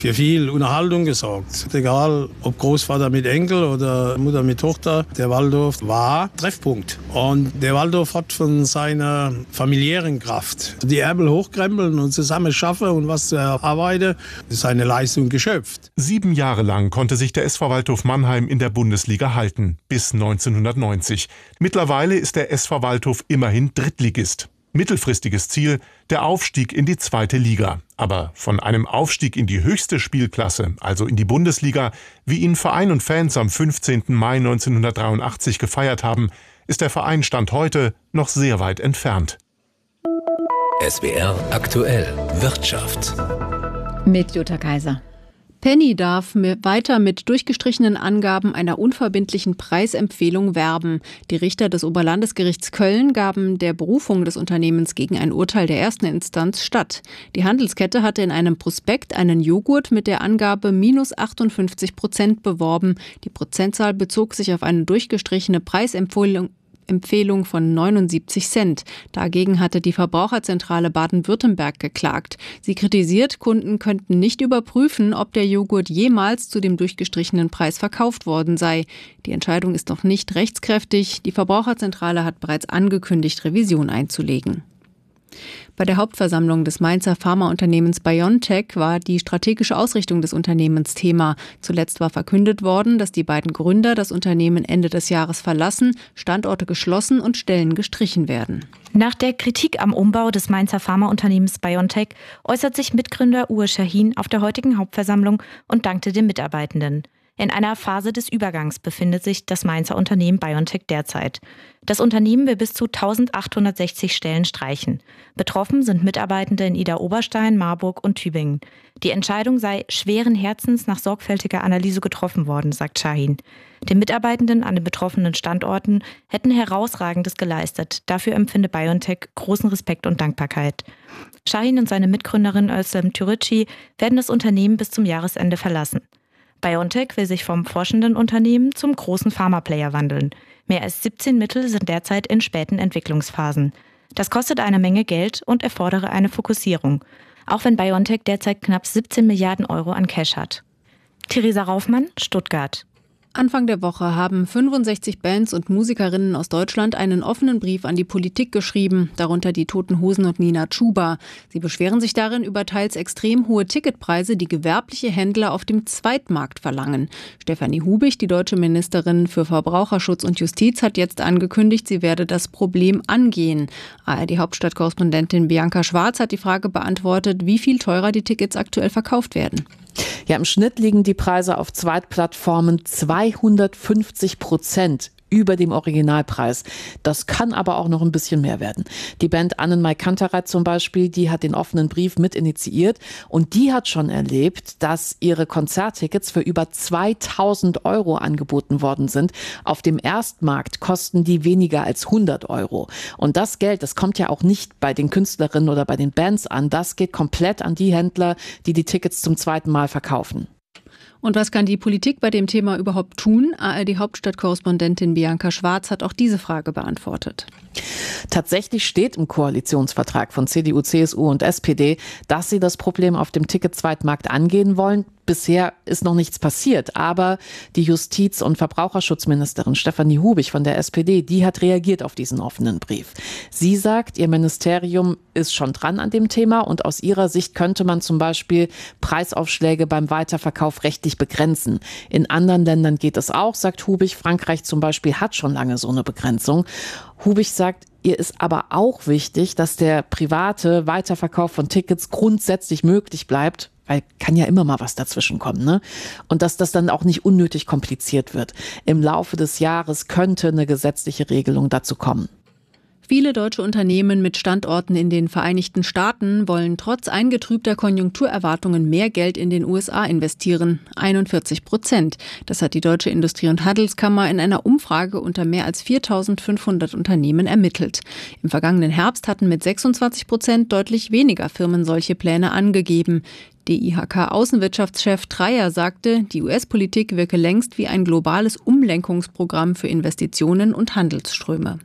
für viel Unterhaltung gesorgt. Egal, ob Großvater mit Enkel oder Mutter mit Tochter, der Waldorf war Treffpunkt. Und der Waldorf hat von seiner familiären Kraft die Ärmel hochkrempeln und zusammen schaffen und was zu erarbeiten, ist eine Leistung geschöpft. 7 Jahre lang konnte sich der SV Waldhof Mannheim in der Bundesliga halten, bis 1990. Mittlerweile ist der SV Waldhof immerhin Drittligist. Mittelfristiges Ziel, der Aufstieg in die 2. Liga. Aber von einem Aufstieg in die höchste Spielklasse, also in die Bundesliga, wie ihn Verein und Fans am 15. Mai 1983 gefeiert haben, ist der Verein Stand heute noch sehr weit entfernt. SWR aktuell Wirtschaft. Mit Jutta Kaiser. Penny darf weiter mit durchgestrichenen Angaben einer unverbindlichen Preisempfehlung werben. Die Richter des Oberlandesgerichts Köln gaben der Berufung des Unternehmens gegen ein Urteil der ersten Instanz statt. Die Handelskette hatte in einem Prospekt einen Joghurt mit der Angabe -58% beworben. Die Prozentzahl bezog sich auf eine durchgestrichene Preisempfehlung von 79 Cent. Dagegen hatte die Verbraucherzentrale Baden-Württemberg geklagt. Sie kritisiert, Kunden könnten nicht überprüfen, ob der Joghurt jemals zu dem durchgestrichenen Preis verkauft worden sei. Die Entscheidung ist noch nicht rechtskräftig. Die Verbraucherzentrale hat bereits angekündigt, Revision einzulegen. Bei der Hauptversammlung des Mainzer Pharmaunternehmens BioNTech war die strategische Ausrichtung des Unternehmens Thema. Zuletzt war verkündet worden, dass die beiden Gründer das Unternehmen Ende des Jahres verlassen, Standorte geschlossen und Stellen gestrichen werden. Nach der Kritik am Umbau des Mainzer Pharmaunternehmens BioNTech äußert sich Mitgründer Uğur Şahin auf der heutigen Hauptversammlung und dankte den Mitarbeitenden. In einer Phase des Übergangs befindet sich das Mainzer Unternehmen BioNTech derzeit. Das Unternehmen will bis zu 1860 Stellen streichen. Betroffen sind Mitarbeitende in Idar-Oberstein, Marburg und Tübingen. Die Entscheidung sei schweren Herzens nach sorgfältiger Analyse getroffen worden, sagt Şahin. Die Mitarbeitenden an den betroffenen Standorten hätten Herausragendes geleistet. Dafür empfinde BioNTech großen Respekt und Dankbarkeit. Şahin und seine Mitgründerin Özlem Türeci werden das Unternehmen bis zum Jahresende verlassen. BioNTech will sich vom forschenden Unternehmen zum großen Pharma-Player wandeln. Mehr als 17 Mittel sind derzeit in späten Entwicklungsphasen. Das kostet eine Menge Geld und erfordere eine Fokussierung, auch wenn BioNTech derzeit knapp 17 Milliarden Euro an Cash hat. Theresa Raufmann, Stuttgart. Anfang der Woche haben 65 Bands und Musikerinnen aus Deutschland einen offenen Brief an die Politik geschrieben, darunter die Toten Hosen und Nina Chuba. Sie beschweren sich darin über teils extrem hohe Ticketpreise, die gewerbliche Händler auf dem Zweitmarkt verlangen. Stefanie Hubig, die deutsche Ministerin für Verbraucherschutz und Justiz, hat jetzt angekündigt, sie werde das Problem angehen. ARD-Hauptstadtkorrespondentin Bianca Schwarz hat die Frage beantwortet, wie viel teurer die Tickets aktuell verkauft werden. Ja, im Schnitt liegen die Preise auf Zweitplattformen 250% über dem Originalpreis. Das kann aber auch noch ein bisschen mehr werden. Die Band Annenmai Kantereit zum Beispiel, die hat den offenen Brief mit initiiert und die hat schon erlebt, dass ihre Konzerttickets für über 2.000 Euro angeboten worden sind. Auf dem Erstmarkt kosten die weniger als 100 Euro. Und das Geld, das kommt ja auch nicht bei den Künstlerinnen oder bei den Bands an. Das geht komplett an die Händler, die die Tickets zum zweiten Mal verkaufen. Und was kann die Politik bei dem Thema überhaupt tun? ARD-Hauptstadtkorrespondentin Bianca Schwarz hat auch diese Frage beantwortet. Tatsächlich steht im Koalitionsvertrag von CDU, CSU und SPD, dass sie das Problem auf dem Ticket-Zweitmarkt angehen wollen. Bisher ist noch nichts passiert, aber die Justiz- und Verbraucherschutzministerin Stefanie Hubig von der SPD, die hat reagiert auf diesen offenen Brief. Sie sagt, ihr Ministerium ist schon dran an dem Thema und aus ihrer Sicht könnte man zum Beispiel Preisaufschläge beim Weiterverkauf rechtlich begrenzen. In anderen Ländern geht es auch, sagt Hubig. Frankreich zum Beispiel hat schon lange so eine Begrenzung. Hubig sagt, ihr ist aber auch wichtig, dass der private Weiterverkauf von Tickets grundsätzlich möglich bleibt, weil kann ja immer mal was dazwischen kommen, ne? Und dass das dann auch nicht unnötig kompliziert wird. Im Laufe des Jahres könnte eine gesetzliche Regelung dazu kommen. Viele deutsche Unternehmen mit Standorten in den Vereinigten Staaten wollen trotz eingetrübter Konjunkturerwartungen mehr Geld in den USA investieren. 41%. Das hat die Deutsche Industrie- und Handelskammer in einer Umfrage unter mehr als 4.500 Unternehmen ermittelt. Im vergangenen Herbst hatten mit 26% deutlich weniger Firmen solche Pläne angegeben. DIHK-Außenwirtschaftschef Dreyer sagte, die US-Politik wirke längst wie ein globales Umlenkungsprogramm für Investitionen und Handelsströme.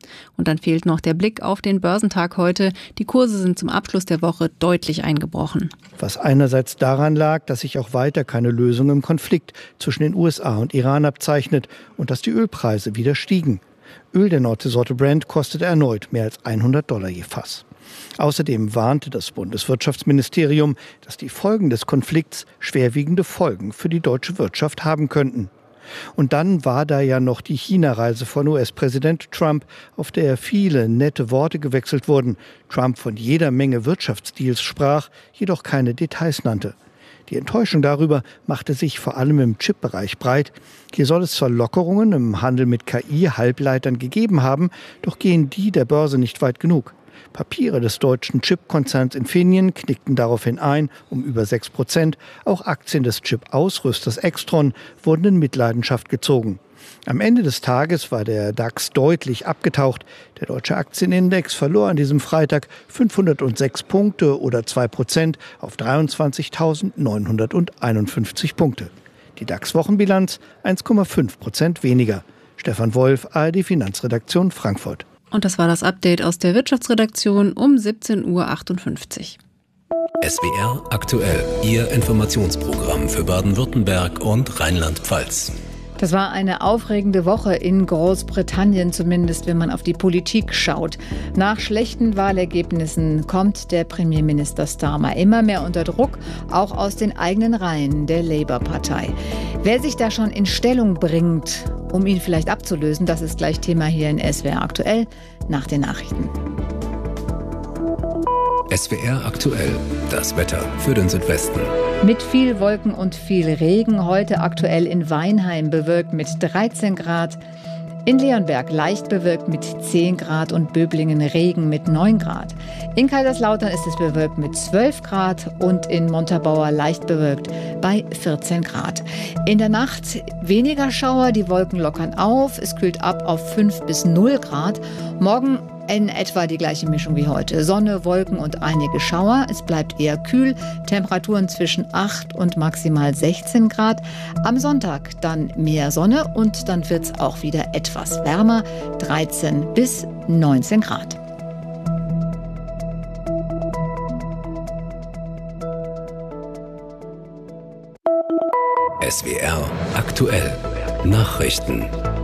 Und dann fehlt noch der Blick auf den Börsentag heute. Die Kurse sind zum Abschluss der Woche deutlich eingebrochen. Was einerseits daran lag, dass sich auch weiter keine Lösung im Konflikt zwischen den USA und Iran abzeichnet und dass die Ölpreise wieder stiegen. Öl der Nordseesorte Brent kostete erneut mehr als $100 je Fass. Außerdem warnte das Bundeswirtschaftsministerium, dass die Folgen des Konflikts schwerwiegende Folgen für die deutsche Wirtschaft haben könnten. Und dann war da ja noch die China-Reise von US-Präsident Trump, auf der viele nette Worte gewechselt wurden. Trump von jeder Menge Wirtschaftsdeals sprach, jedoch keine Details nannte. Die Enttäuschung darüber machte sich vor allem im Chip-Bereich breit. Hier soll es zwar Lockerungen im Handel mit KI-Halbleitern gegeben haben, doch gehen die der Börse nicht weit genug. Papiere des deutschen Chip-Konzerns Infineon knickten daraufhin ein, um über 6%. Auch Aktien des Chip-Ausrüsters Extron wurden in Mitleidenschaft gezogen. Am Ende des Tages war der DAX deutlich abgetaucht. Der deutsche Aktienindex verlor an diesem Freitag 506 Punkte oder 2% auf 23.951 Punkte. Die DAX-Wochenbilanz 1,5% weniger. Stefan Wolf, ARD Finanzredaktion Frankfurt. Und das war das Update aus der Wirtschaftsredaktion um 17:58 Uhr. SWR aktuell, Ihr Informationsprogramm für Baden-Württemberg und Rheinland-Pfalz. Das war eine aufregende Woche in Großbritannien, zumindest wenn man auf die Politik schaut. Nach schlechten Wahlergebnissen kommt der Premierminister Starmer immer mehr unter Druck, auch aus den eigenen Reihen der Labour-Partei. Wer sich da schon in Stellung bringt, um ihn vielleicht abzulösen, das ist gleich Thema hier in SWR aktuell nach den Nachrichten. SWR aktuell, das Wetter für den Südwesten. Mit viel Wolken und viel Regen, heute aktuell in Weinheim bewölkt mit 13 Grad, in Leonberg leicht bewölkt mit 10 Grad und Böblingen Regen mit 9 Grad. In Kaiserslautern ist es bewölkt mit 12 Grad und in Montabaur leicht bewölkt bei 14 Grad. In der Nacht weniger Schauer, die Wolken lockern auf, es kühlt ab auf 5 bis 0 Grad. Morgen in etwa die gleiche Mischung wie heute. Sonne, Wolken und einige Schauer. Es bleibt eher kühl. Temperaturen zwischen 8 und maximal 16 Grad. Am Sonntag dann mehr Sonne und dann wird es auch wieder etwas wärmer. 13 bis 19 Grad. SWR aktuell, Nachrichten.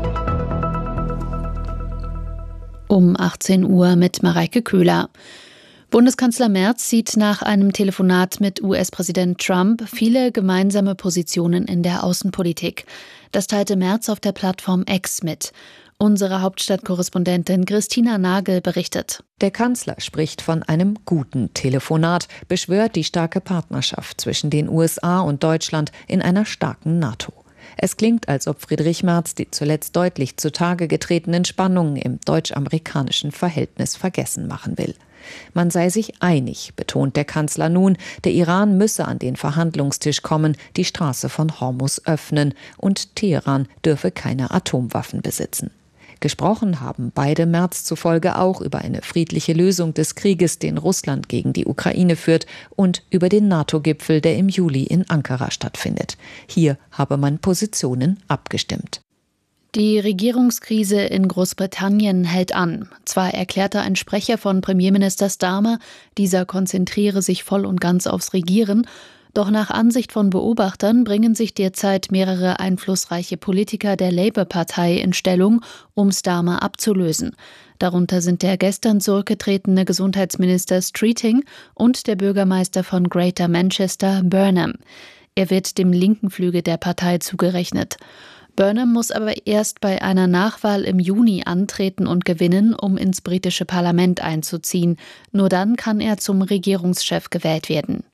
Um 18 Uhr mit Mareike Köhler. Bundeskanzler Merz sieht nach einem Telefonat mit US-Präsident Trump viele gemeinsame Positionen in der Außenpolitik. Das teilte Merz auf der Plattform X mit. Unsere Hauptstadtkorrespondentin Christina Nagel berichtet. Der Kanzler spricht von einem guten Telefonat, beschwört die starke Partnerschaft zwischen den USA und Deutschland in einer starken NATO. Es klingt, als ob Friedrich Merz die zuletzt deutlich zutage getretenen Spannungen im deutsch-amerikanischen Verhältnis vergessen machen will. Man sei sich einig, betont der Kanzler nun, der Iran müsse an den Verhandlungstisch kommen, die Straße von Hormuz öffnen und Teheran dürfe keine Atomwaffen besitzen. Gesprochen haben beide Merz zufolge auch über eine friedliche Lösung des Krieges, den Russland gegen die Ukraine führt, und über den NATO-Gipfel, der im Juli in Ankara stattfindet. Hier habe man Positionen abgestimmt. Die Regierungskrise in Großbritannien hält an. Zwar erklärte ein Sprecher von Premierminister Starmer, dieser konzentriere sich voll und ganz aufs Regieren, doch nach Ansicht von Beobachtern bringen sich derzeit mehrere einflussreiche Politiker der Labour-Partei in Stellung, um Starmer abzulösen. Darunter sind der gestern zurückgetretene Gesundheitsminister Streeting und der Bürgermeister von Greater Manchester, Burnham. Er wird dem linken Flügel der Partei zugerechnet. Burnham muss aber erst bei einer Nachwahl im Juni antreten und gewinnen, um ins britische Parlament einzuziehen. Nur dann kann er zum Regierungschef gewählt werden.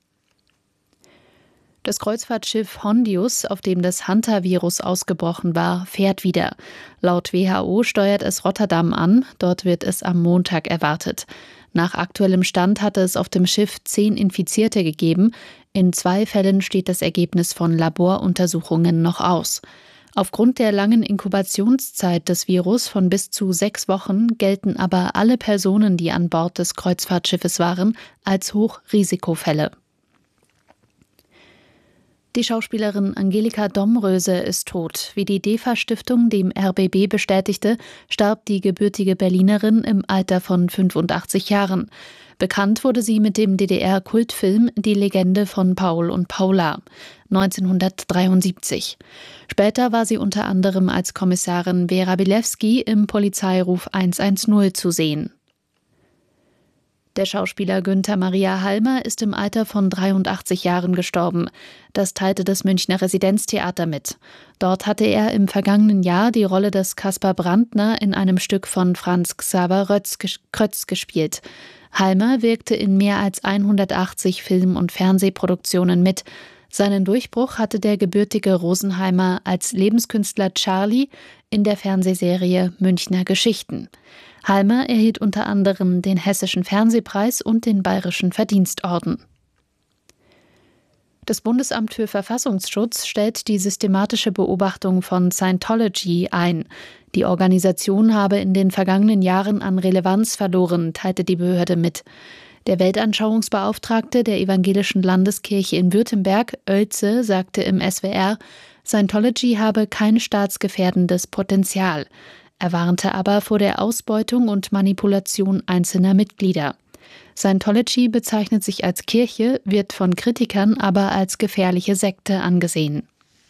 Das Kreuzfahrtschiff Hondius, auf dem das Hantavirus ausgebrochen war, fährt wieder. Laut WHO steuert es Rotterdam an, dort wird es am Montag erwartet. Nach aktuellem Stand hatte es auf dem Schiff 10 Infizierte gegeben. In 2 Fällen steht das Ergebnis von Laboruntersuchungen noch aus. Aufgrund der langen Inkubationszeit des Virus von bis zu 6 Wochen gelten aber alle Personen, die an Bord des Kreuzfahrtschiffes waren, als Hochrisikofälle. Die Schauspielerin Angelika Domröse ist tot. Wie die DEFA-Stiftung dem RBB bestätigte, starb die gebürtige Berlinerin im Alter von 85 Jahren. Bekannt wurde sie mit dem DDR-Kultfilm Die Legende von Paul und Paula 1973. Später war sie unter anderem als Kommissarin Vera Bilewski im Polizeiruf 110 zu sehen. Der Schauspieler Günther Maria Halmer ist im Alter von 83 Jahren gestorben. Das teilte das Münchner Residenztheater mit. Dort hatte er im vergangenen Jahr die Rolle des Kaspar Brandner in einem Stück von Franz Xaver Krötz gespielt. Halmer wirkte in mehr als 180 Film- und Fernsehproduktionen mit. Seinen Durchbruch hatte der gebürtige Rosenheimer als Lebenskünstler Charlie in der Fernsehserie Münchner Geschichten. Halmer erhielt unter anderem den Hessischen Fernsehpreis und den Bayerischen Verdienstorden. Das Bundesamt für Verfassungsschutz stellt die systematische Beobachtung von Scientology ein. Die Organisation habe in den vergangenen Jahren an Relevanz verloren, teilte die Behörde mit. Der Weltanschauungsbeauftragte der Evangelischen Landeskirche in Württemberg, Oelze, sagte im SWR, Scientology habe kein staatsgefährdendes Potenzial. Er warnte aber vor der Ausbeutung und Manipulation einzelner Mitglieder. Scientology bezeichnet sich als Kirche, wird von Kritikern aber als gefährliche Sekte angesehen.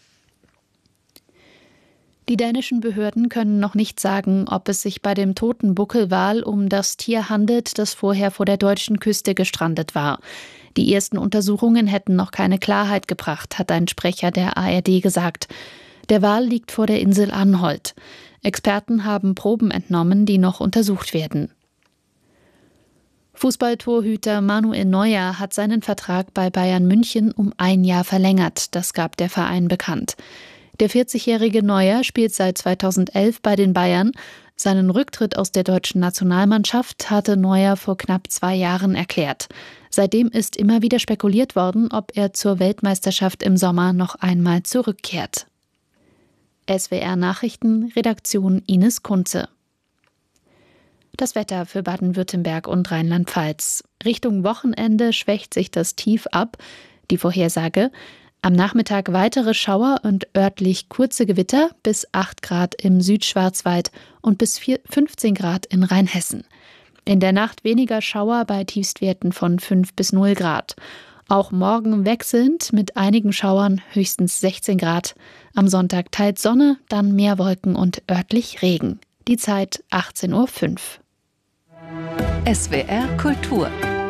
Die dänischen Behörden können noch nicht sagen, ob es sich bei dem toten Buckelwal um das Tier handelt, das vorher vor der deutschen Küste gestrandet war. Die ersten Untersuchungen hätten noch keine Klarheit gebracht, hat ein Sprecher der ARD gesagt. Der Wal liegt vor der Insel Anholt. Experten haben Proben entnommen, die noch untersucht werden. Fußballtorhüter Manuel Neuer hat seinen Vertrag bei Bayern München um 1 Jahr verlängert, das gab der Verein bekannt. Der 40-jährige Neuer spielt seit 2011 bei den Bayern. Seinen Rücktritt aus der deutschen Nationalmannschaft hatte Neuer vor knapp 2 Jahren erklärt. Seitdem ist immer wieder spekuliert worden, ob er zur Weltmeisterschaft im Sommer noch einmal zurückkehrt. SWR Nachrichten, Redaktion Ines Kunze. Das Wetter für Baden-Württemberg und Rheinland-Pfalz. Richtung Wochenende schwächt sich das Tief ab. Die Vorhersage: am Nachmittag weitere Schauer und örtlich kurze Gewitter, bis 8 Grad im Südschwarzwald und bis 15 Grad in Rheinhessen. In der Nacht weniger Schauer bei Tiefstwerten von 5 bis 0 Grad. Auch morgen wechselnd mit einigen Schauern, höchstens 16 Grad. Am Sonntag teils Sonne, dann mehr Wolken und örtlich Regen. Die Zeit 18:05 Uhr. SWR Kultur.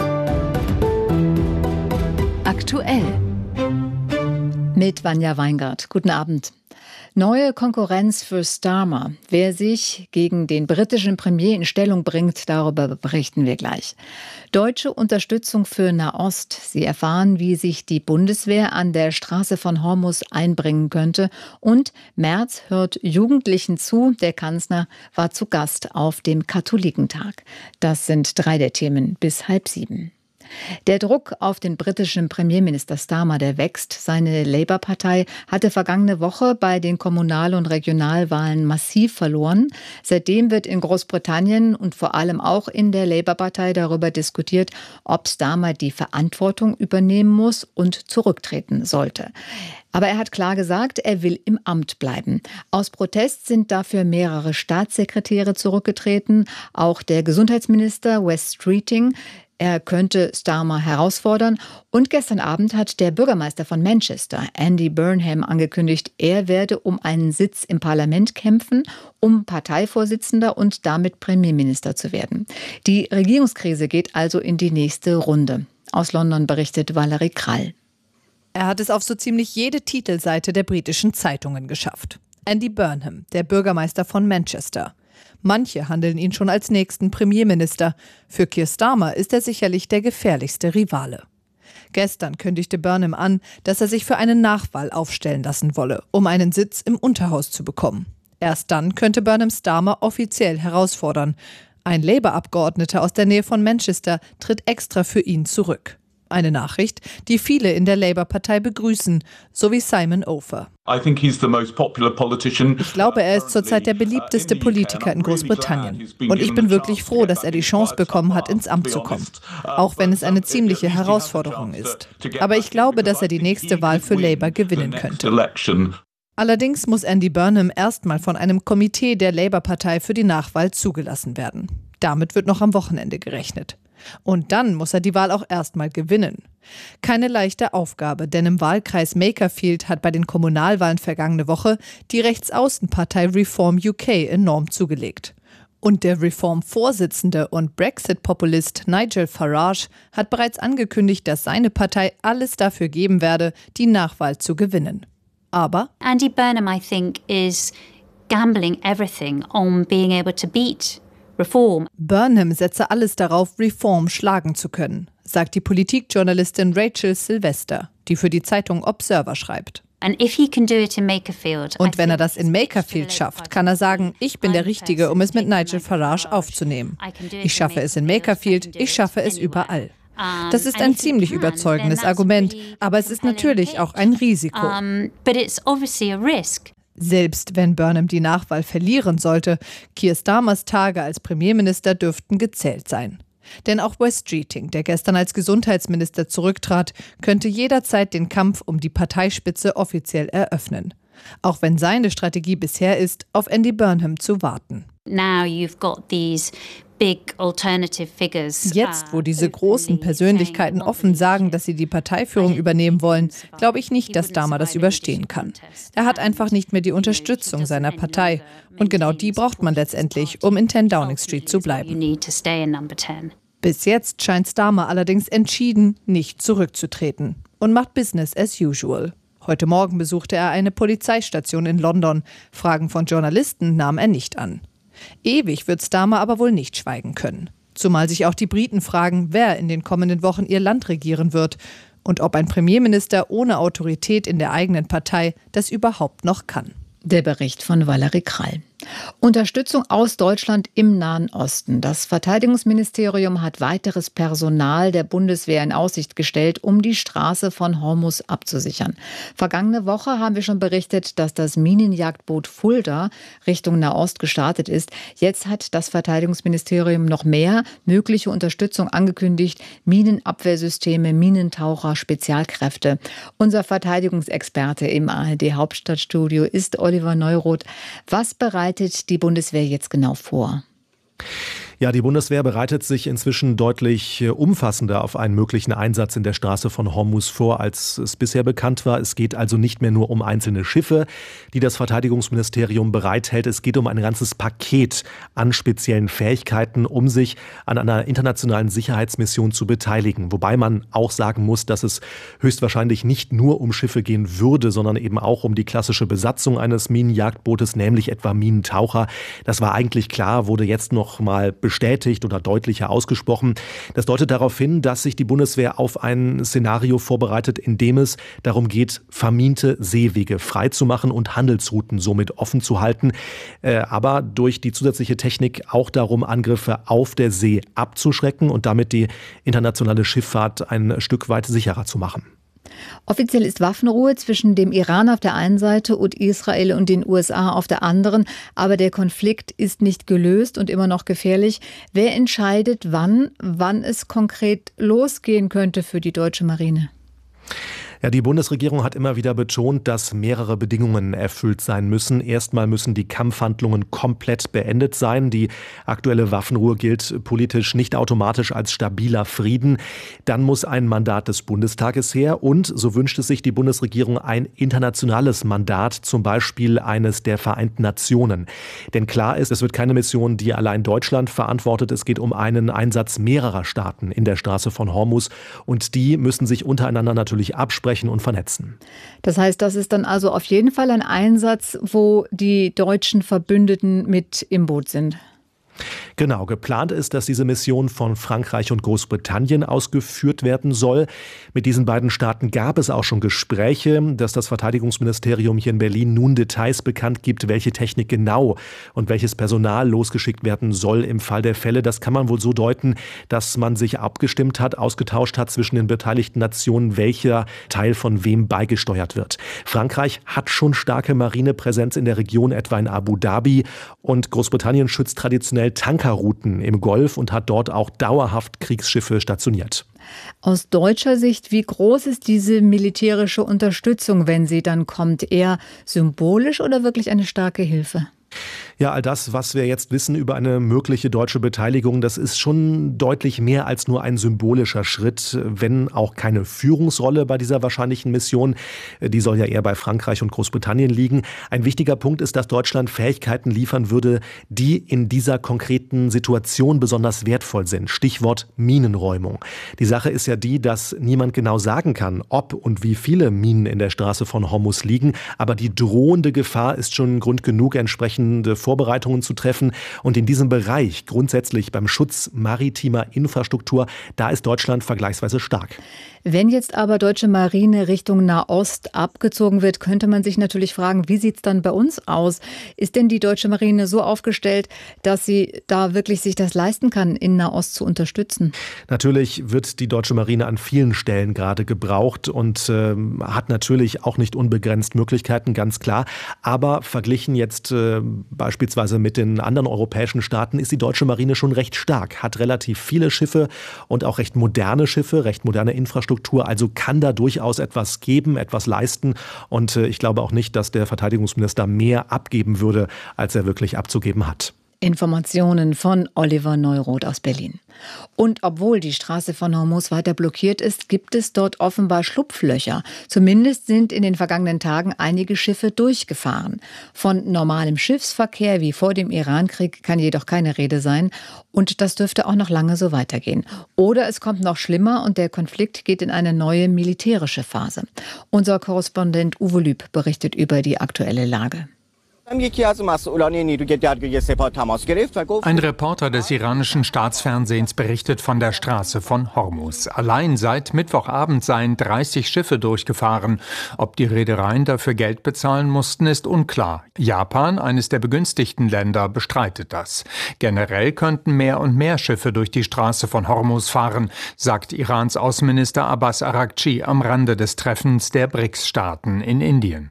Aktuell. Mit Vanja Weingart. Guten Abend. Neue Konkurrenz für Starmer. Wer sich gegen den britischen Premier in Stellung bringt, darüber berichten wir gleich. Deutsche Unterstützung für Nahost. Sie erfahren, wie sich die Bundeswehr an der Straße von Hormuz einbringen könnte. Und Merz hört Jugendlichen zu. Der Kanzler war zu Gast auf dem Katholikentag. Das sind 3 der Themen bis 6:30. Der Druck auf den britischen Premierminister Starmer, der wächst. Seine Labour-Partei hatte vergangene Woche bei den Kommunal- und Regionalwahlen massiv verloren. Seitdem wird in Großbritannien und vor allem auch in der Labour-Partei darüber diskutiert, ob Starmer die Verantwortung übernehmen muss und zurücktreten sollte. Aber er hat klar gesagt, er will im Amt bleiben. Aus Protest sind dafür mehrere Staatssekretäre zurückgetreten, auch der Gesundheitsminister Wes Streeting. Er könnte Starmer herausfordern. Und gestern Abend hat der Bürgermeister von Manchester, Andy Burnham, angekündigt, er werde um einen Sitz im Parlament kämpfen, um Parteivorsitzender und damit Premierminister zu werden. Die Regierungskrise geht also in die nächste Runde. Aus London berichtet Valerie Krall. Er hat es auf so ziemlich jede Titelseite der britischen Zeitungen geschafft. Andy Burnham, der Bürgermeister von Manchester. Manche handeln ihn schon als nächsten Premierminister. Für Keir Starmer ist er sicherlich der gefährlichste Rivale. Gestern kündigte Burnham an, dass er sich für eine Nachwahl aufstellen lassen wolle, um einen Sitz im Unterhaus zu bekommen. Erst dann könnte Burnham Starmer offiziell herausfordern. Ein Labour-Abgeordneter aus der Nähe von Manchester tritt extra für ihn zurück. Eine Nachricht, die viele in der Labour-Partei begrüßen, so wie Simon Ofer. Ich glaube, er ist zurzeit der beliebteste Politiker in Großbritannien. Und ich bin wirklich froh, dass er die Chance bekommen hat, ins Amt zu kommen. Auch wenn es eine ziemliche Herausforderung ist. Aber ich glaube, dass er die nächste Wahl für Labour gewinnen könnte. Allerdings muss Andy Burnham erstmal von einem Komitee der Labour-Partei für die Nachwahl zugelassen werden. Damit wird noch am Wochenende gerechnet. Und dann muss er die Wahl auch erstmal gewinnen. Keine leichte Aufgabe, denn im Wahlkreis Makerfield hat bei den Kommunalwahlen vergangene Woche die Rechtsaußenpartei Reform UK enorm zugelegt. Und der Reform-Vorsitzende und Brexit-Populist Nigel Farage hat bereits angekündigt, dass seine Partei alles dafür geben werde, die Nachwahl zu gewinnen. Aber Andy Burnham, I think, is gambling everything on being able to beat Reform. Burnham setze alles darauf, Reform schlagen zu können, sagt die Politikjournalistin Rachel Sylvester, die für die Zeitung Observer schreibt. Und wenn er das in Makerfield schafft, kann er sagen, ich bin der Richtige, um es mit Nigel Farage aufzunehmen. Ich schaffe es in Makerfield, ich schaffe es überall. Das ist ein ziemlich überzeugendes Argument, aber es ist natürlich auch ein Risiko. Selbst wenn Burnham die Nachwahl verlieren sollte, Keir Starmers Tage als Premierminister dürften gezählt sein. Denn auch Wes Streeting, der gestern als Gesundheitsminister zurücktrat, könnte jederzeit den Kampf um die Parteispitze offiziell eröffnen. Auch wenn seine Strategie bisher ist, auf Andy Burnham zu warten. Jetzt, wo diese großen Persönlichkeiten offen sagen, dass sie die Parteiführung übernehmen wollen, glaube ich nicht, dass Starmer das überstehen kann. Er hat einfach nicht mehr die Unterstützung seiner Partei. Und genau die braucht man letztendlich, um in 10 Downing Street zu bleiben. Bis jetzt scheint Starmer allerdings entschieden, nicht zurückzutreten und macht Business as usual. Heute Morgen besuchte er eine Polizeistation in London. Fragen von Journalisten nahm er nicht an. Ewig wird Starmer aber wohl nicht schweigen können. Zumal sich auch die Briten fragen, wer in den kommenden Wochen ihr Land regieren wird und ob ein Premierminister ohne Autorität in der eigenen Partei das überhaupt noch kann. Der Bericht von Valerie Krall. Unterstützung aus Deutschland im Nahen Osten. Das Verteidigungsministerium hat weiteres Personal der Bundeswehr in Aussicht gestellt, um die Straße von Hormuz abzusichern. Vergangene Woche haben wir schon berichtet, dass das Minenjagdboot Fulda Richtung Nahost gestartet ist. Jetzt hat das Verteidigungsministerium noch mehr mögliche Unterstützung angekündigt. Minenabwehrsysteme, Minentaucher, Spezialkräfte. Unser Verteidigungsexperte im ARD-Hauptstadtstudio ist Oliver Neuroth. Was bereitet die Bundeswehr jetzt genau vor? Ja, die Bundeswehr bereitet sich inzwischen deutlich umfassender auf einen möglichen Einsatz in der Straße von Hormuz vor, als es bisher bekannt war. Es geht also nicht mehr nur um einzelne Schiffe, die das Verteidigungsministerium bereithält. Es geht um ein ganzes Paket an speziellen Fähigkeiten, um sich an einer internationalen Sicherheitsmission zu beteiligen. Wobei man auch sagen muss, dass es höchstwahrscheinlich nicht nur um Schiffe gehen würde, sondern eben auch um die klassische Besatzung eines Minenjagdbootes, nämlich etwa Minentaucher. Das war eigentlich klar, wurde jetzt noch mal bestätigt oder deutlicher ausgesprochen. Das deutet darauf hin, dass sich die Bundeswehr auf ein Szenario vorbereitet, in dem es darum geht, verminte Seewege freizumachen und Handelsrouten somit offen zu halten, aber durch die zusätzliche Technik auch darum, Angriffe auf der See abzuschrecken und damit die internationale Schifffahrt ein Stück weit sicherer zu machen. Offiziell ist Waffenruhe zwischen dem Iran auf der einen Seite und Israel und den USA auf der anderen. Aber der Konflikt ist nicht gelöst und immer noch gefährlich. Wer entscheidet, wann es konkret losgehen könnte für die deutsche Marine? Ja, die Bundesregierung hat immer wieder betont, dass mehrere Bedingungen erfüllt sein müssen. Erstmal müssen die Kampfhandlungen komplett beendet sein. Die aktuelle Waffenruhe gilt politisch nicht automatisch als stabiler Frieden. Dann muss ein Mandat des Bundestages her und, so wünscht es sich die Bundesregierung, ein internationales Mandat, zum Beispiel eines der Vereinten Nationen. Denn klar ist, es wird keine Mission, die allein Deutschland verantwortet. Es geht um einen Einsatz mehrerer Staaten in der Straße von Hormuz und die müssen sich untereinander natürlich absprechen und vernetzen. Das heißt, das ist dann also auf jeden Fall ein Einsatz, wo die deutschen Verbündeten mit im Boot sind. Genau, geplant ist, dass diese Mission von Frankreich und Großbritannien ausgeführt werden soll. Mit diesen beiden Staaten gab es auch schon Gespräche, dass das Verteidigungsministerium hier in Berlin nun Details bekannt gibt, welche Technik genau und welches Personal losgeschickt werden soll im Fall der Fälle. Das kann man wohl so deuten, dass man sich abgestimmt hat, ausgetauscht hat zwischen den beteiligten Nationen, welcher Teil von wem beigesteuert wird. Frankreich hat schon starke Marinepräsenz in der Region, etwa in Abu Dhabi, und Großbritannien schützt traditionell Tankerrouten im Golf und hat dort auch dauerhaft Kriegsschiffe stationiert. Aus deutscher Sicht, wie groß ist diese militärische Unterstützung, wenn sie dann kommt? Eher symbolisch oder wirklich eine starke Hilfe? Ja, all das, was wir jetzt wissen über eine mögliche deutsche Beteiligung, das ist schon deutlich mehr als nur ein symbolischer Schritt, wenn auch keine Führungsrolle bei dieser wahrscheinlichen Mission. Die soll ja eher bei Frankreich und Großbritannien liegen. Ein wichtiger Punkt ist, dass Deutschland Fähigkeiten liefern würde, die in dieser konkreten Situation besonders wertvoll sind. Stichwort Minenräumung. Die Sache ist ja die, dass niemand genau sagen kann, ob und wie viele Minen in der Straße von Hormuz liegen. Aber die drohende Gefahr ist schon Grund genug, entsprechende Vorbereitungen zu treffen. Und in diesem Bereich, grundsätzlich beim Schutz maritimer Infrastruktur, da ist Deutschland vergleichsweise stark. Wenn jetzt aber deutsche Marine Richtung Nahost abgezogen wird, könnte man sich natürlich fragen, wie sieht es dann bei uns aus? Ist denn die deutsche Marine so aufgestellt, dass sie da wirklich sich das leisten kann, in Nahost zu unterstützen? Natürlich wird die deutsche Marine an vielen Stellen gerade gebraucht und hat natürlich auch nicht unbegrenzt Möglichkeiten, ganz klar. Aber verglichen jetzt beispielsweise mit den anderen europäischen Staaten ist die deutsche Marine schon recht stark, hat relativ viele Schiffe und auch recht moderne Schiffe, recht moderne Infrastruktur, also kann da durchaus etwas geben, etwas leisten. Und ich glaube auch nicht, dass der Verteidigungsminister mehr abgeben würde, als er wirklich abzugeben hat. Informationen von Oliver Neuroth aus Berlin. Und obwohl die Straße von Hormuz weiter blockiert ist, gibt es dort offenbar Schlupflöcher. Zumindest sind in den vergangenen Tagen einige Schiffe durchgefahren. Von normalem Schiffsverkehr wie vor dem Irankrieg kann jedoch keine Rede sein. Und das dürfte auch noch lange so weitergehen. Oder es kommt noch schlimmer und der Konflikt geht in eine neue militärische Phase. Unser Korrespondent Uwe Lüb berichtet über die aktuelle Lage. Ein Reporter des iranischen Staatsfernsehens berichtet von der Straße von Hormuz. Allein seit Mittwochabend seien 30 Schiffe durchgefahren. Ob die Reedereien dafür Geld bezahlen mussten, ist unklar. Japan, eines der begünstigten Länder, bestreitet das. Generell könnten mehr und mehr Schiffe durch die Straße von Hormuz fahren, sagt Irans Außenminister Abbas Araghchi am Rande des Treffens der BRICS-Staaten in Indien.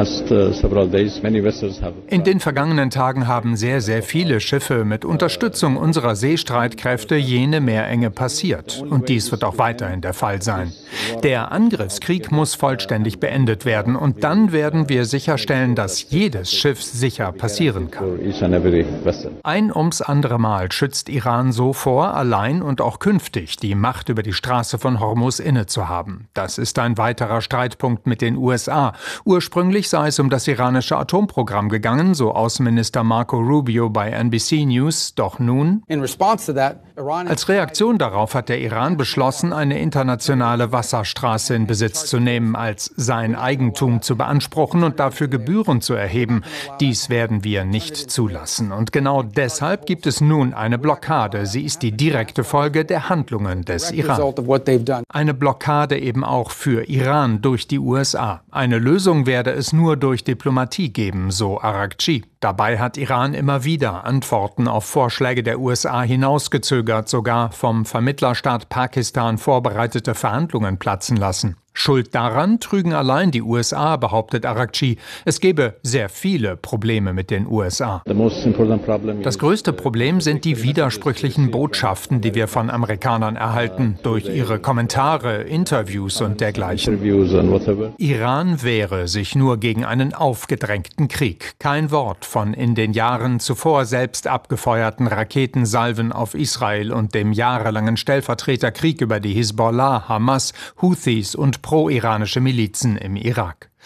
In den vergangenen Tagen haben sehr, sehr viele Schiffe mit Unterstützung unserer Seestreitkräfte jene Meerenge passiert. Und dies wird auch weiterhin der Fall sein. Der Angriffskrieg muss vollständig beendet werden. Und dann werden wir sicherstellen, dass jedes Schiff sicher passieren kann. Ein ums andere Mal schützt Iran so vor, allein und auch künftig die Macht über die Straße von Hormuz innezuhaben. Das ist ein weiterer Streitpunkt mit den USA. Ursprünglich sei es um das iranische Atomprogramm gegangen, so Außenminister Marco Rubio bei NBC News. Doch nun, als Reaktion darauf hat der Iran beschlossen, eine internationale Wasserstraße in Besitz zu nehmen, als sein Eigentum zu beanspruchen und dafür Gebühren zu erheben. Dies werden wir nicht zulassen. Und genau deshalb gibt es nun eine Blockade. Sie ist die direkte Folge der Handlungen des Iran. Eine Blockade eben auch für Iran durch die USA. Eine Lösung werde es nur durch Diplomatie geben, so Araghchi. Dabei hat Iran immer wieder Antworten auf Vorschläge der USA hinausgezögert, sogar vom Vermittlerstaat Pakistan vorbereitete Verhandlungen platzen lassen. Schuld daran trügen allein die USA, behauptet Araghchi. Es gebe sehr viele Probleme mit den USA. Das größte Problem sind die widersprüchlichen Botschaften, die wir von Amerikanern erhalten, durch ihre Kommentare, Interviews und dergleichen. Iran wehre sich nur gegen einen aufgedrängten Krieg. Kein Wort von in den Jahren zuvor selbst abgefeuerten Raketensalven auf Israel und dem jahrelangen Stellvertreterkrieg über die Hisbollah, Hamas, Houthis und pro-iranische Milizen im Irak.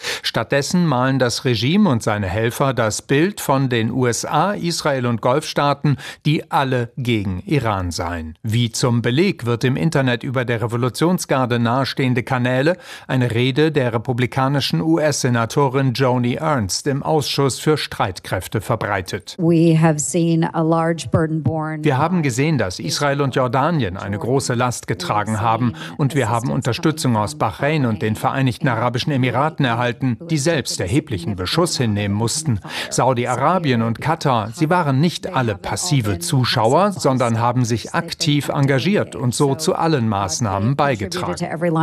Stattdessen malen das Regime und seine Helfer das Bild von den USA, Israel und Golfstaaten, die alle gegen Iran seien. Wie zum Beleg wird im Internet über der Revolutionsgarde nahestehende Kanäle eine Rede der republikanischen US-Senatorin Joni Ernst im Ausschuss für Streitkräfte verbreitet. Wir haben gesehen, dass Israel und Jordanien eine große Last getragen haben, und wir haben Unterstützung aus Bahrain und den Vereinigten Arabischen Emiraten erhalten, die selbst erheblichen Beschuss hinnehmen mussten. Saudi-Arabien und Katar, sie waren nicht alle passive Zuschauer, sondern haben sich aktiv engagiert und so zu allen Maßnahmen beigetragen.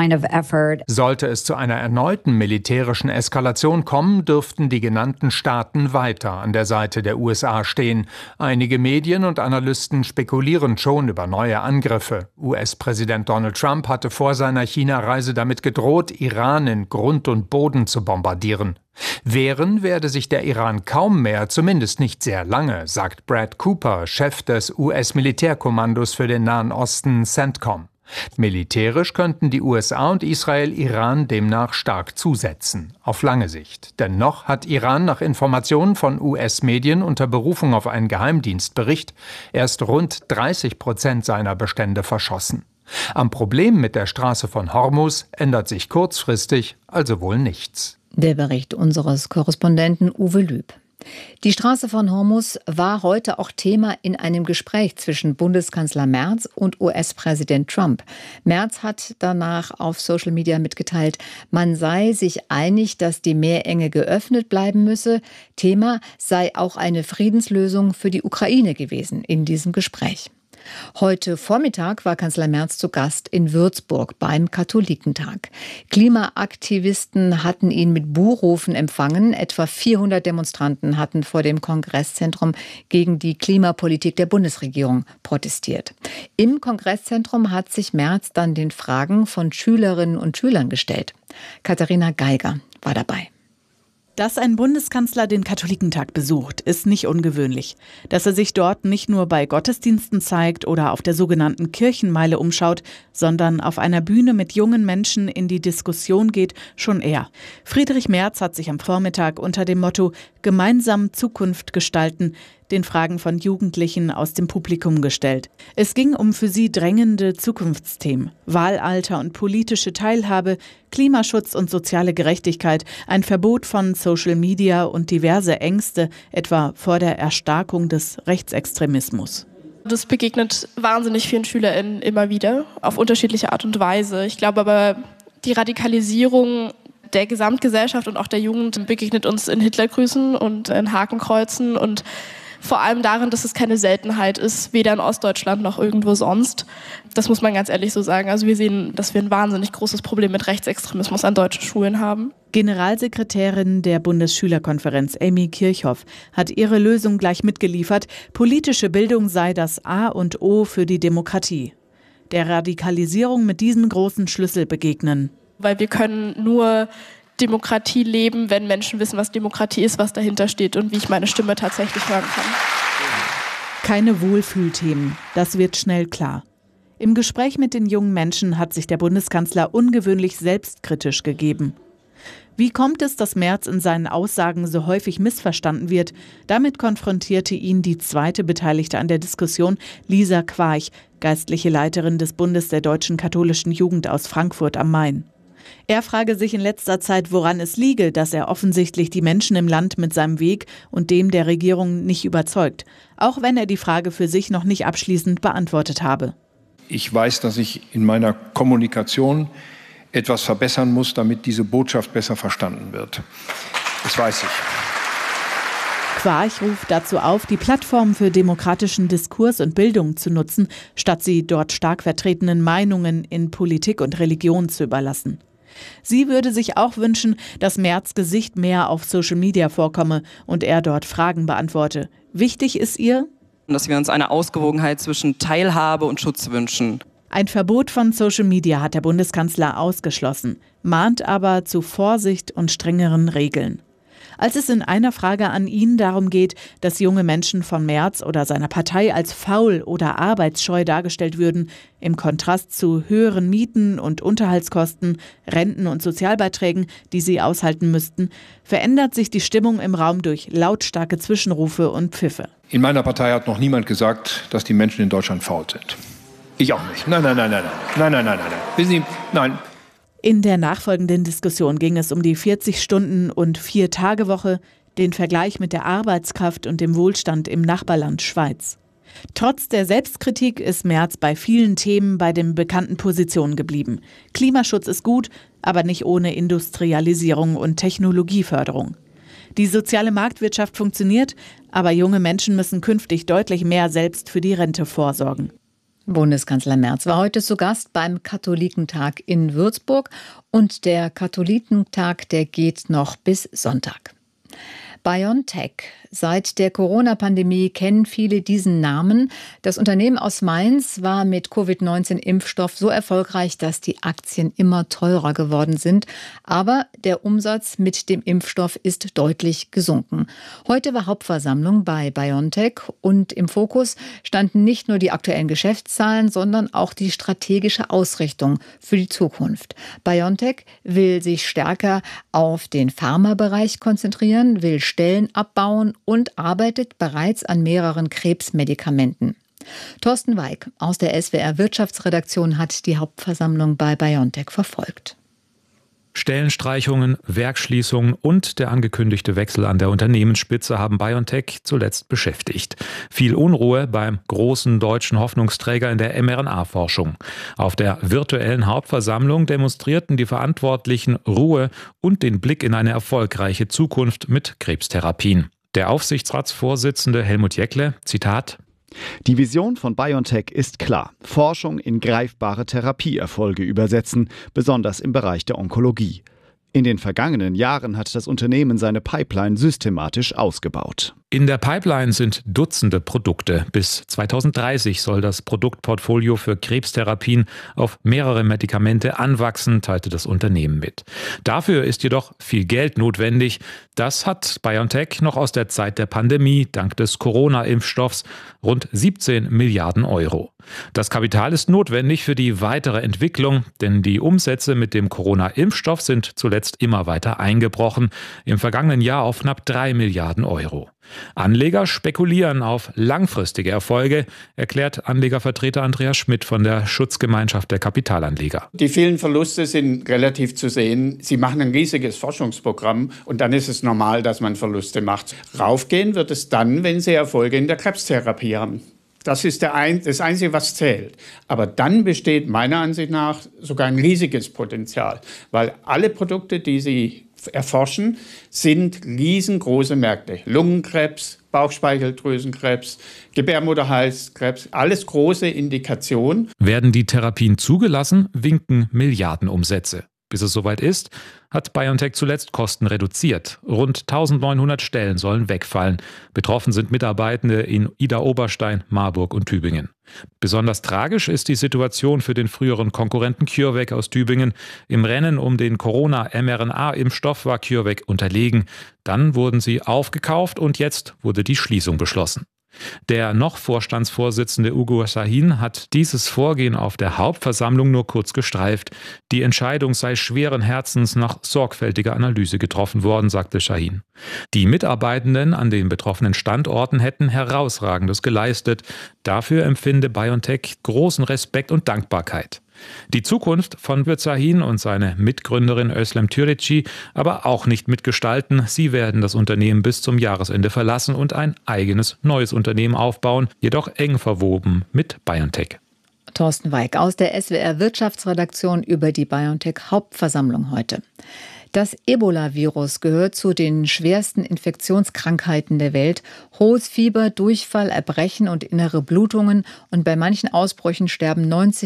Sollte es zu einer erneuten militärischen Eskalation kommen, dürften die genannten Staaten weiter an der Seite der USA stehen. Einige Medien und Analysten spekulieren schon über neue Angriffe. US-Präsident Donald Trump hatte vor seiner China-Reise damit gedroht, Iran in Grund und Boden zu bombardieren. Wehren werde sich der Iran kaum mehr, zumindest nicht sehr lange, sagt Brad Cooper, Chef des US-Militärkommandos für den Nahen Osten CENTCOM. Militärisch könnten die USA und Israel Iran demnach stark zusetzen, auf lange Sicht. Denn noch hat Iran nach Informationen von US-Medien unter Berufung auf einen Geheimdienstbericht erst rund 30% seiner Bestände verschossen. Am Problem mit der Straße von Hormuz ändert sich kurzfristig also wohl nichts. Der Bericht unseres Korrespondenten Uwe Lüb. Die Straße von Hormuz war heute auch Thema in einem Gespräch zwischen Bundeskanzler Merz und US-Präsident Trump. Merz hat danach auf Social Media mitgeteilt, man sei sich einig, dass die Meerenge geöffnet bleiben müsse. Thema sei auch eine Friedenslösung für die Ukraine gewesen in diesem Gespräch. Heute Vormittag war Kanzler Merz zu Gast in Würzburg beim Katholikentag. Klimaaktivisten hatten ihn mit Buhrufen empfangen. Etwa 400 Demonstranten hatten vor dem Kongresszentrum gegen die Klimapolitik der Bundesregierung protestiert. Im Kongresszentrum hat sich Merz dann den Fragen von Schülerinnen und Schülern gestellt. Katharina Geiger war dabei. Dass ein Bundeskanzler den Katholikentag besucht, ist nicht ungewöhnlich. Dass er sich dort nicht nur bei Gottesdiensten zeigt oder auf der sogenannten Kirchenmeile umschaut, sondern auf einer Bühne mit jungen Menschen in die Diskussion geht, schon eher. Friedrich Merz hat sich am Vormittag unter dem Motto »Gemeinsam Zukunft gestalten« den Fragen von Jugendlichen aus dem Publikum gestellt. Es ging um für sie drängende Zukunftsthemen. Wahlalter und politische Teilhabe, Klimaschutz und soziale Gerechtigkeit, ein Verbot von Social Media und diverse Ängste, etwa vor der Erstarkung des Rechtsextremismus. Das begegnet wahnsinnig vielen SchülerInnen immer wieder, auf unterschiedliche Art und Weise. Ich glaube aber, die Radikalisierung der Gesamtgesellschaft und auch der Jugend begegnet uns in Hitlergrüßen und in Hakenkreuzen und vor allem darin, dass es keine Seltenheit ist, weder in Ostdeutschland noch irgendwo sonst. Das muss man ganz ehrlich so sagen. Also wir sehen, dass wir ein wahnsinnig großes Problem mit Rechtsextremismus an deutschen Schulen haben. Generalsekretärin der Bundesschülerkonferenz Amy Kirchhoff hat ihre Lösung gleich mitgeliefert. Politische Bildung sei das A und O für die Demokratie. Der Radikalisierung mit diesem großen Schlüssel begegnen. Weil wir können nur Demokratie leben, wenn Menschen wissen, was Demokratie ist, was dahinter steht und wie ich meine Stimme tatsächlich hören kann. Keine Wohlfühlthemen, das wird schnell klar. Im Gespräch mit den jungen Menschen hat sich der Bundeskanzler ungewöhnlich selbstkritisch gegeben. Wie kommt es, dass Merz in seinen Aussagen so häufig missverstanden wird? Damit konfrontierte ihn die zweite Beteiligte an der Diskussion, Lisa Quarch, geistliche Leiterin des Bundes der Deutschen Katholischen Jugend aus Frankfurt am Main. Er frage sich in letzter Zeit, woran es liege, dass er offensichtlich die Menschen im Land mit seinem Weg und dem der Regierung nicht überzeugt, auch wenn er die Frage für sich noch nicht abschließend beantwortet habe. Ich weiß, dass ich in meiner Kommunikation etwas verbessern muss, damit diese Botschaft besser verstanden wird. Das weiß ich. Quarch ruft dazu auf, die Plattform für demokratischen Diskurs und Bildung zu nutzen, statt sie dort stark vertretenen Meinungen in Politik und Religion zu überlassen. Sie würde sich auch wünschen, dass Merz' Gesicht mehr auf Social Media vorkomme und er dort Fragen beantworte. Wichtig ist ihr, dass wir uns eine Ausgewogenheit zwischen Teilhabe und Schutz wünschen. Ein Verbot von Social Media hat der Bundeskanzler ausgeschlossen, mahnt aber zu Vorsicht und strengeren Regeln. als es in einer Frage an ihn darum geht, dass junge Menschen von Merz oder seiner Partei als faul oder arbeitsscheu dargestellt würden, im Kontrast zu höheren Mieten und Unterhaltskosten, Renten und Sozialbeiträgen, die sie aushalten müssten, verändert sich die Stimmung im Raum durch lautstarke Zwischenrufe und Pfiffe. In meiner Partei hat noch niemand gesagt, dass die Menschen in Deutschland faul sind. Ich auch nicht. Nein. Wissen Sie, nein. In der nachfolgenden Diskussion ging es um die 40-Stunden- und 4-Tage-Woche, den Vergleich mit der Arbeitskraft und dem Wohlstand im Nachbarland Schweiz. Trotz der Selbstkritik ist Merz bei vielen Themen bei den bekannten Positionen geblieben. Klimaschutz ist gut, aber nicht ohne Industrialisierung und Technologieförderung. Die soziale Marktwirtschaft funktioniert, aber junge Menschen müssen künftig deutlich mehr selbst für die Rente vorsorgen. Bundeskanzler Merz war heute zu Gast beim Katholikentag in Würzburg und der Katholikentag, der geht noch bis Sonntag. BioNTech. Seit der Corona-Pandemie kennen viele diesen Namen. Das Unternehmen aus Mainz war mit Covid-19-Impfstoff so erfolgreich, dass die Aktien immer teurer geworden sind. Aber der Umsatz mit dem Impfstoff ist deutlich gesunken. Heute war Hauptversammlung bei BioNTech und im Fokus standen nicht nur die aktuellen Geschäftszahlen, sondern auch die strategische Ausrichtung für die Zukunft. BioNTech will sich stärker auf den Pharmabereich konzentrieren, will Stellen abbauen und arbeitet bereits an mehreren Krebsmedikamenten. Thorsten Weig aus der SWR Wirtschaftsredaktion hat die Hauptversammlung bei BioNTech verfolgt. Stellenstreichungen, Werksschließungen und der angekündigte Wechsel an der Unternehmensspitze haben BioNTech zuletzt beschäftigt. Viel Unruhe beim großen deutschen Hoffnungsträger in der mRNA-Forschung. Auf der virtuellen Hauptversammlung demonstrierten die Verantwortlichen Ruhe und den Blick in eine erfolgreiche Zukunft mit Krebstherapien. Der Aufsichtsratsvorsitzende Helmut Jäckle, Zitat: Die Vision von BioNTech ist klar. Forschung in greifbare Therapieerfolge übersetzen, besonders im Bereich der Onkologie. In den vergangenen Jahren hat das Unternehmen seine Pipeline systematisch ausgebaut. In der Pipeline sind Dutzende Produkte. Bis 2030 soll das Produktportfolio für Krebstherapien auf mehrere Medikamente anwachsen, teilte das Unternehmen mit. Dafür ist jedoch viel Geld notwendig. Das hat BioNTech noch aus der Zeit der Pandemie dank des Corona-Impfstoffs, rund 17 Milliarden Euro. Das Kapital ist notwendig für die weitere Entwicklung, denn die Umsätze mit dem Corona-Impfstoff sind zuletzt immer weiter eingebrochen, im vergangenen Jahr auf knapp 3 Milliarden Euro. Anleger spekulieren auf langfristige Erfolge, erklärt Anlegervertreter Andreas Schmidt von der Schutzgemeinschaft der Kapitalanleger. Die vielen Verluste sind relativ zu sehen. Sie machen ein riesiges Forschungsprogramm und dann ist es normal, dass man Verluste macht. Raufgehen wird es dann, wenn Sie Erfolge in der Krebstherapie haben. Das ist das Einzige, was zählt. Aber dann besteht meiner Ansicht nach sogar ein riesiges Potenzial, weil alle Produkte, die Sie erforschen, sind riesengroße Märkte. Lungenkrebs, Bauchspeicheldrüsenkrebs, Gebärmutterhalskrebs, alles große Indikationen. Werden die Therapien zugelassen, winken Milliardenumsätze. Bis es soweit ist, hat BioNTech zuletzt Kosten reduziert. Rund 1900 Stellen sollen wegfallen. Betroffen sind Mitarbeitende in Idar-Oberstein, Marburg und Tübingen. Besonders tragisch ist die Situation für den früheren Konkurrenten CureVac aus Tübingen. Im Rennen um den Corona-mRNA-Impfstoff war CureVac unterlegen. Dann wurden sie aufgekauft und jetzt wurde die Schließung beschlossen. Der noch Vorstandsvorsitzende Ugur Sahin hat dieses Vorgehen auf der Hauptversammlung nur kurz gestreift. Die Entscheidung sei schweren Herzens nach sorgfältiger Analyse getroffen worden, sagte Sahin. Die Mitarbeitenden an den betroffenen Standorten hätten Herausragendes geleistet. Dafür empfinde BioNTech großen Respekt und Dankbarkeit. Die Zukunft von Sahin und seine Mitgründerin Özlem Türeci aber auch nicht mitgestalten. Sie werden das Unternehmen bis zum Jahresende verlassen und ein eigenes neues Unternehmen aufbauen, jedoch eng verwoben mit BioNTech. Thorsten Weig aus der SWR Wirtschaftsredaktion über die BioNTech-Hauptversammlung heute. Das Ebola-Virus gehört zu den schwersten Infektionskrankheiten der Welt. Hohes Fieber, Durchfall, Erbrechen und innere Blutungen. Und bei manchen Ausbrüchen sterben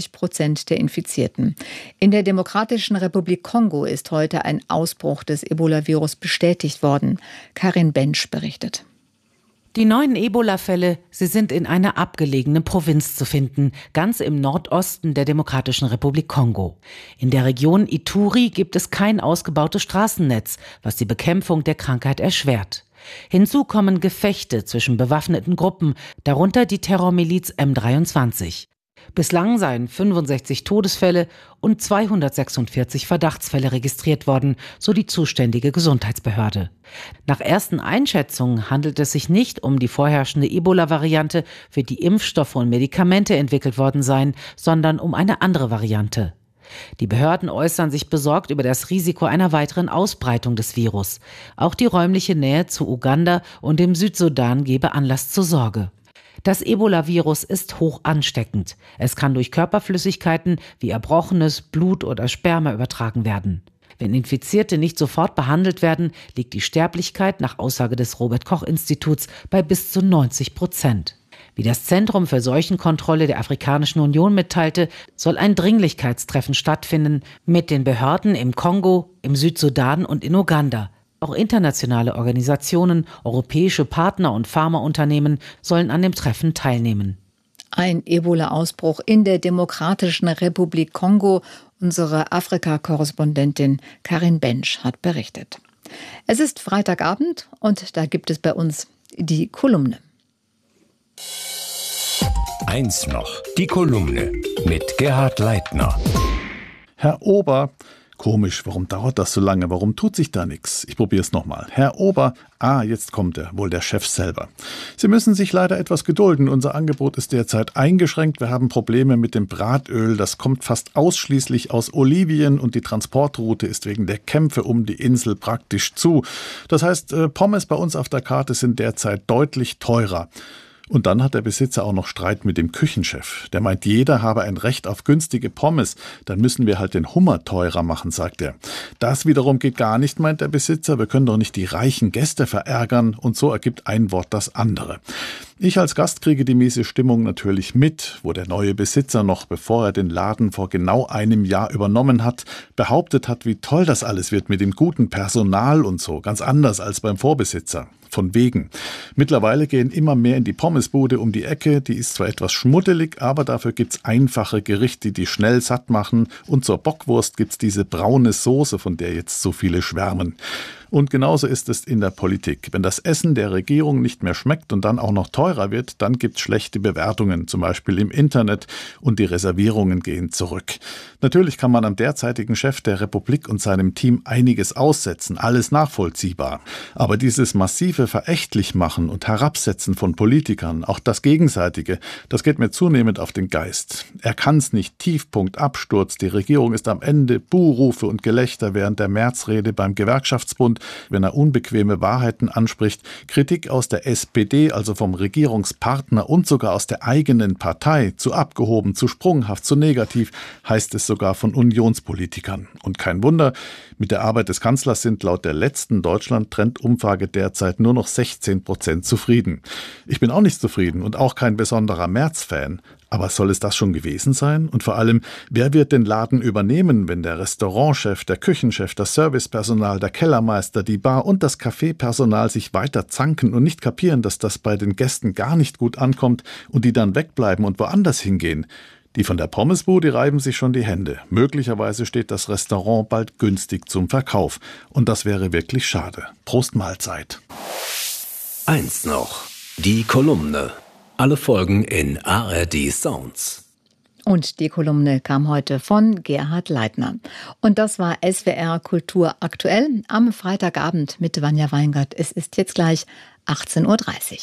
90% der Infizierten. In der Demokratischen Republik Kongo ist heute ein Ausbruch des Ebola-Virus bestätigt worden. Karin Bensch berichtet. Die neuen Ebola-Fälle, sie sind in einer abgelegenen Provinz zu finden, ganz im Nordosten der Demokratischen Republik Kongo. In der Region Ituri gibt es kein ausgebautes Straßennetz, was die Bekämpfung der Krankheit erschwert. Hinzu kommen Gefechte zwischen bewaffneten Gruppen, darunter die Terrormiliz M23. Bislang seien 65 Todesfälle und 246 Verdachtsfälle registriert worden, so die zuständige Gesundheitsbehörde. Nach ersten Einschätzungen handelt es sich nicht um die vorherrschende Ebola-Variante, für die Impfstoffe und Medikamente entwickelt worden seien, sondern um eine andere Variante. Die Behörden äußern sich besorgt über das Risiko einer weiteren Ausbreitung des Virus. Auch die räumliche Nähe zu Uganda und dem Südsudan gebe Anlass zur Sorge. Das Ebola-Virus ist hoch ansteckend. Es kann durch Körperflüssigkeiten wie Erbrochenes, Blut oder Sperma übertragen werden. Wenn Infizierte nicht sofort behandelt werden, liegt die Sterblichkeit nach Aussage des Robert-Koch-Instituts bei bis zu 90%. Wie das Zentrum für Seuchenkontrolle der Afrikanischen Union mitteilte, soll ein Dringlichkeitstreffen stattfinden mit den Behörden im Kongo, im Südsudan und in Uganda. Auch internationale Organisationen, europäische Partner und Pharmaunternehmen sollen an dem Treffen teilnehmen. Ein Ebola-Ausbruch in der Demokratischen Republik Kongo. Unsere Afrika-Korrespondentin Karin Bensch hat berichtet. Es ist Freitagabend und da gibt es bei uns die Kolumne. Eins noch, die Kolumne mit Gerhard Leitner. Herr Ober, komisch, warum dauert das so lange? Warum tut sich da nichts? Ich probiere es nochmal. Herr Ober, jetzt kommt er, wohl der Chef selber. Sie müssen sich leider etwas gedulden. Unser Angebot ist derzeit eingeschränkt. Wir haben Probleme mit dem Bratöl. Das kommt fast ausschließlich aus Olivien und die Transportroute ist wegen der Kämpfe um die Insel praktisch zu. Das heißt, Pommes bei uns auf der Karte sind derzeit deutlich teurer. Und dann hat der Besitzer auch noch Streit mit dem Küchenchef. Der meint, jeder habe ein Recht auf günstige Pommes. Dann müssen wir halt den Hummer teurer machen, sagt er. Das wiederum geht gar nicht, meint der Besitzer. Wir können doch nicht die reichen Gäste verärgern. Und so ergibt ein Wort das andere. Ich als Gast kriege die miese Stimmung natürlich mit, wo der neue Besitzer noch, bevor er den Laden vor genau einem Jahr übernommen hat, behauptet hat, wie toll das alles wird mit dem guten Personal und so. Ganz anders als beim Vorbesitzer. Von wegen. Mittlerweile gehen immer mehr in die Pommesbude um die Ecke. Die ist zwar etwas schmuddelig, aber dafür gibt's einfache Gerichte, die schnell satt machen. Und zur Bockwurst gibt's diese braune Soße, von der jetzt so viele schwärmen. Und genauso ist es in der Politik. Wenn das Essen der Regierung nicht mehr schmeckt und dann auch noch teurer wird, dann gibt es schlechte Bewertungen, zum Beispiel im Internet, und die Reservierungen gehen zurück. Natürlich kann man am derzeitigen Chef der Republik und seinem Team einiges aussetzen, alles nachvollziehbar. Aber dieses massive Verächtlichmachen und Herabsetzen von Politikern, auch das Gegenseitige, das geht mir zunehmend auf den Geist. Er kann's nicht, Tiefpunkt, Absturz, die Regierung ist am Ende, Buhrufe und Gelächter während der Märzrede beim Gewerkschaftsbund, wenn er unbequeme Wahrheiten anspricht, Kritik aus der SPD, also vom Regierungspartner und sogar aus der eigenen Partei, zu abgehoben, zu sprunghaft, zu negativ, heißt es sogar von Unionspolitikern. Und kein Wunder, mit der Arbeit des Kanzlers sind laut der letzten Deutschland-Trend-Umfrage derzeit nur noch 16% zufrieden. Ich bin auch nicht zufrieden und auch kein besonderer Merz-Fan. Aber soll es das schon gewesen sein? Und vor allem, wer wird den Laden übernehmen, wenn der Restaurantchef, der Küchenchef, das Servicepersonal, der Kellermeister, die Bar und das Kaffeepersonal sich weiter zanken und nicht kapieren, dass das bei den Gästen gar nicht gut ankommt und die dann wegbleiben und woanders hingehen? Die von der Pommesbude reiben sich schon die Hände. Möglicherweise steht das Restaurant bald günstig zum Verkauf. Und das wäre wirklich schade. Prost Mahlzeit. Eins noch, die Kolumne. Alle Folgen in ARD Sounds. Und die Kolumne kam heute von Gerhard Leitner. Und das war SWR Kultur aktuell am Freitagabend mit Vanja Weingart. Es ist jetzt gleich 18:30 Uhr.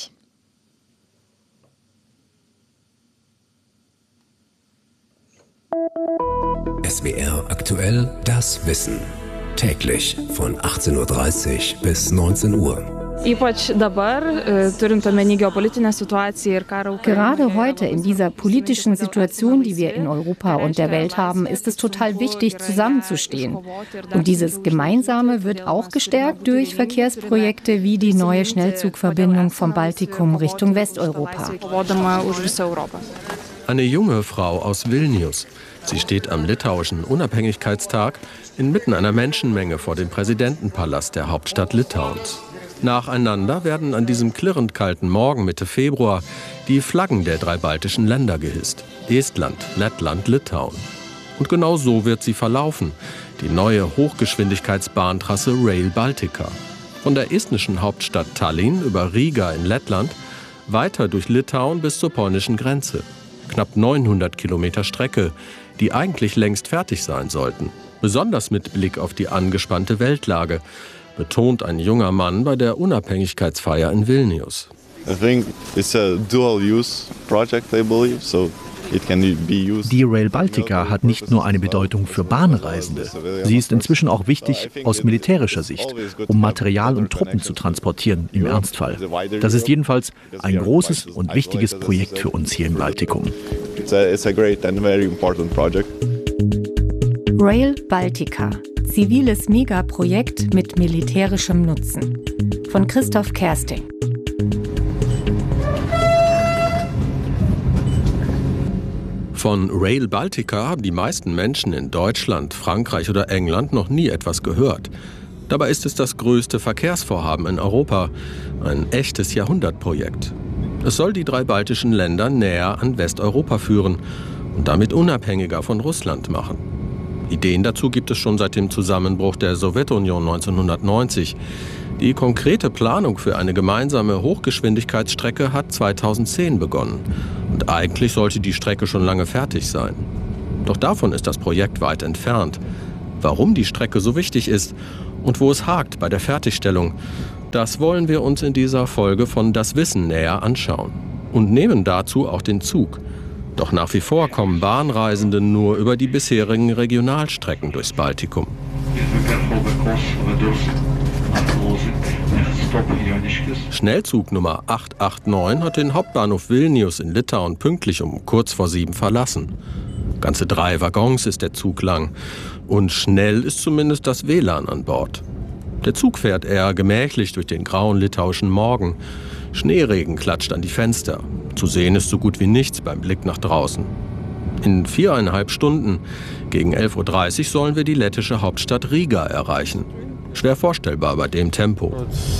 SWR aktuell, das Wissen. Täglich von 18:30 Uhr bis 19 Uhr. Gerade heute in dieser politischen Situation, die wir in Europa und der Welt haben, ist es total wichtig, zusammenzustehen. Und dieses Gemeinsame wird auch gestärkt durch Verkehrsprojekte wie die neue Schnellzugverbindung vom Baltikum Richtung Westeuropa. Eine junge Frau aus Vilnius. Sie steht am litauischen Unabhängigkeitstag inmitten einer Menschenmenge vor dem Präsidentenpalast der Hauptstadt Litauens. Nacheinander werden an diesem klirrend kalten Morgen Mitte Februar die Flaggen der 3 baltischen Länder gehisst. Estland, Lettland, Litauen. Und genau so wird sie verlaufen, die neue Hochgeschwindigkeitsbahntrasse Rail Baltica. Von der estnischen Hauptstadt Tallinn über Riga in Lettland, weiter durch Litauen bis zur polnischen Grenze. Knapp 900 Kilometer Strecke, die eigentlich längst fertig sein sollten. Besonders mit Blick auf die angespannte Weltlage, betont ein junger Mann bei der Unabhängigkeitsfeier in Vilnius. I think it's a dual-use project, I believe, so it can be used. Die Rail Baltica hat nicht nur eine Bedeutung für Bahnreisende. Sie ist inzwischen auch wichtig aus militärischer Sicht, um Material und Truppen zu transportieren im Ernstfall. Das ist jedenfalls ein großes und wichtiges Projekt für uns hier im Baltikum. It's a great and very important project. Rail Baltica. Ziviles Megaprojekt mit militärischem Nutzen. Von Christoph Kersting. Von Rail Baltica haben die meisten Menschen in Deutschland, Frankreich oder England noch nie etwas gehört. Dabei ist es das größte Verkehrsvorhaben in Europa, ein echtes Jahrhundertprojekt. Es soll die 3 baltischen Länder näher an Westeuropa führen und damit unabhängiger von Russland machen. Ideen dazu gibt es schon seit dem Zusammenbruch der Sowjetunion 1990. Die konkrete Planung für eine gemeinsame Hochgeschwindigkeitsstrecke hat 2010 begonnen. Und eigentlich sollte die Strecke schon lange fertig sein. Doch davon ist das Projekt weit entfernt. Warum die Strecke so wichtig ist und wo es hakt bei der Fertigstellung, das wollen wir uns in dieser Folge von Das Wissen näher anschauen. Und nehmen dazu auch den Zug. Doch nach wie vor kommen Bahnreisende nur über die bisherigen Regionalstrecken durchs Baltikum. Schnellzug Nummer 889 hat den Hauptbahnhof Vilnius in Litauen pünktlich um kurz vor 7 verlassen. Ganze 3 Waggons ist der Zug lang. Und schnell ist zumindest das WLAN an Bord. Der Zug fährt eher gemächlich durch den grauen litauischen Morgen. Schneeregen klatscht an die Fenster. Zu sehen ist so gut wie nichts beim Blick nach draußen. In 4,5 Stunden, gegen 11:30 Uhr, sollen wir die lettische Hauptstadt Riga erreichen. Schwer vorstellbar bei dem Tempo.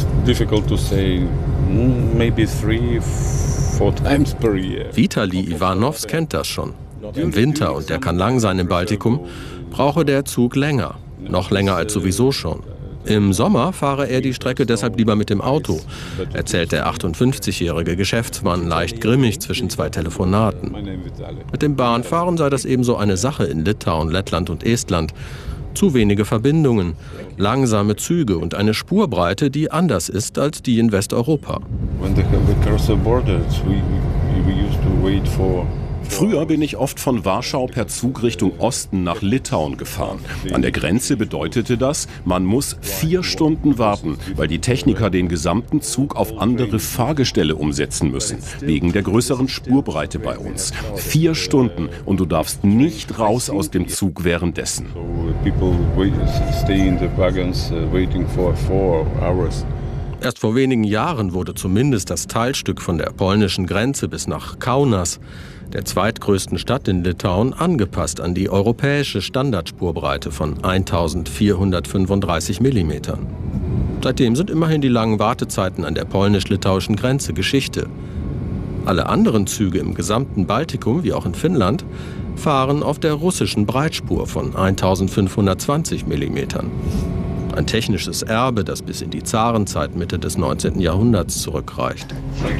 Vitali Ivanovs kennt das schon. Im Winter, und der kann lang sein im Baltikum, brauche der Zug länger. Noch länger als sowieso schon. Im Sommer fahre er die Strecke deshalb lieber mit dem Auto, erzählt der 58-jährige Geschäftsmann leicht grimmig zwischen 2 Telefonaten. Mit dem Bahnfahren sei das ebenso eine Sache in Litauen, Lettland und Estland. Zu wenige Verbindungen, langsame Züge und eine Spurbreite, die anders ist als die in Westeuropa. Früher bin ich oft von Warschau per Zug Richtung Osten nach Litauen gefahren. An der Grenze bedeutete das, man muss 4 Stunden warten, weil die Techniker den gesamten Zug auf andere Fahrgestelle umsetzen müssen, wegen der größeren Spurbreite bei uns. 4 Stunden und du darfst nicht raus aus dem Zug währenddessen. Erst vor wenigen Jahren wurde zumindest das Teilstück von der polnischen Grenze bis nach Kaunas, der zweitgrößten Stadt in Litauen, angepasst an die europäische Standardspurbreite von 1435 mm. Seitdem sind immerhin die langen Wartezeiten an der polnisch-litauischen Grenze Geschichte. Alle anderen Züge im gesamten Baltikum, wie auch in Finnland, fahren auf der russischen Breitspur von 1520 mm. Ein technisches Erbe, das bis in die Zarenzeit Mitte des 19. Jahrhunderts zurückreicht.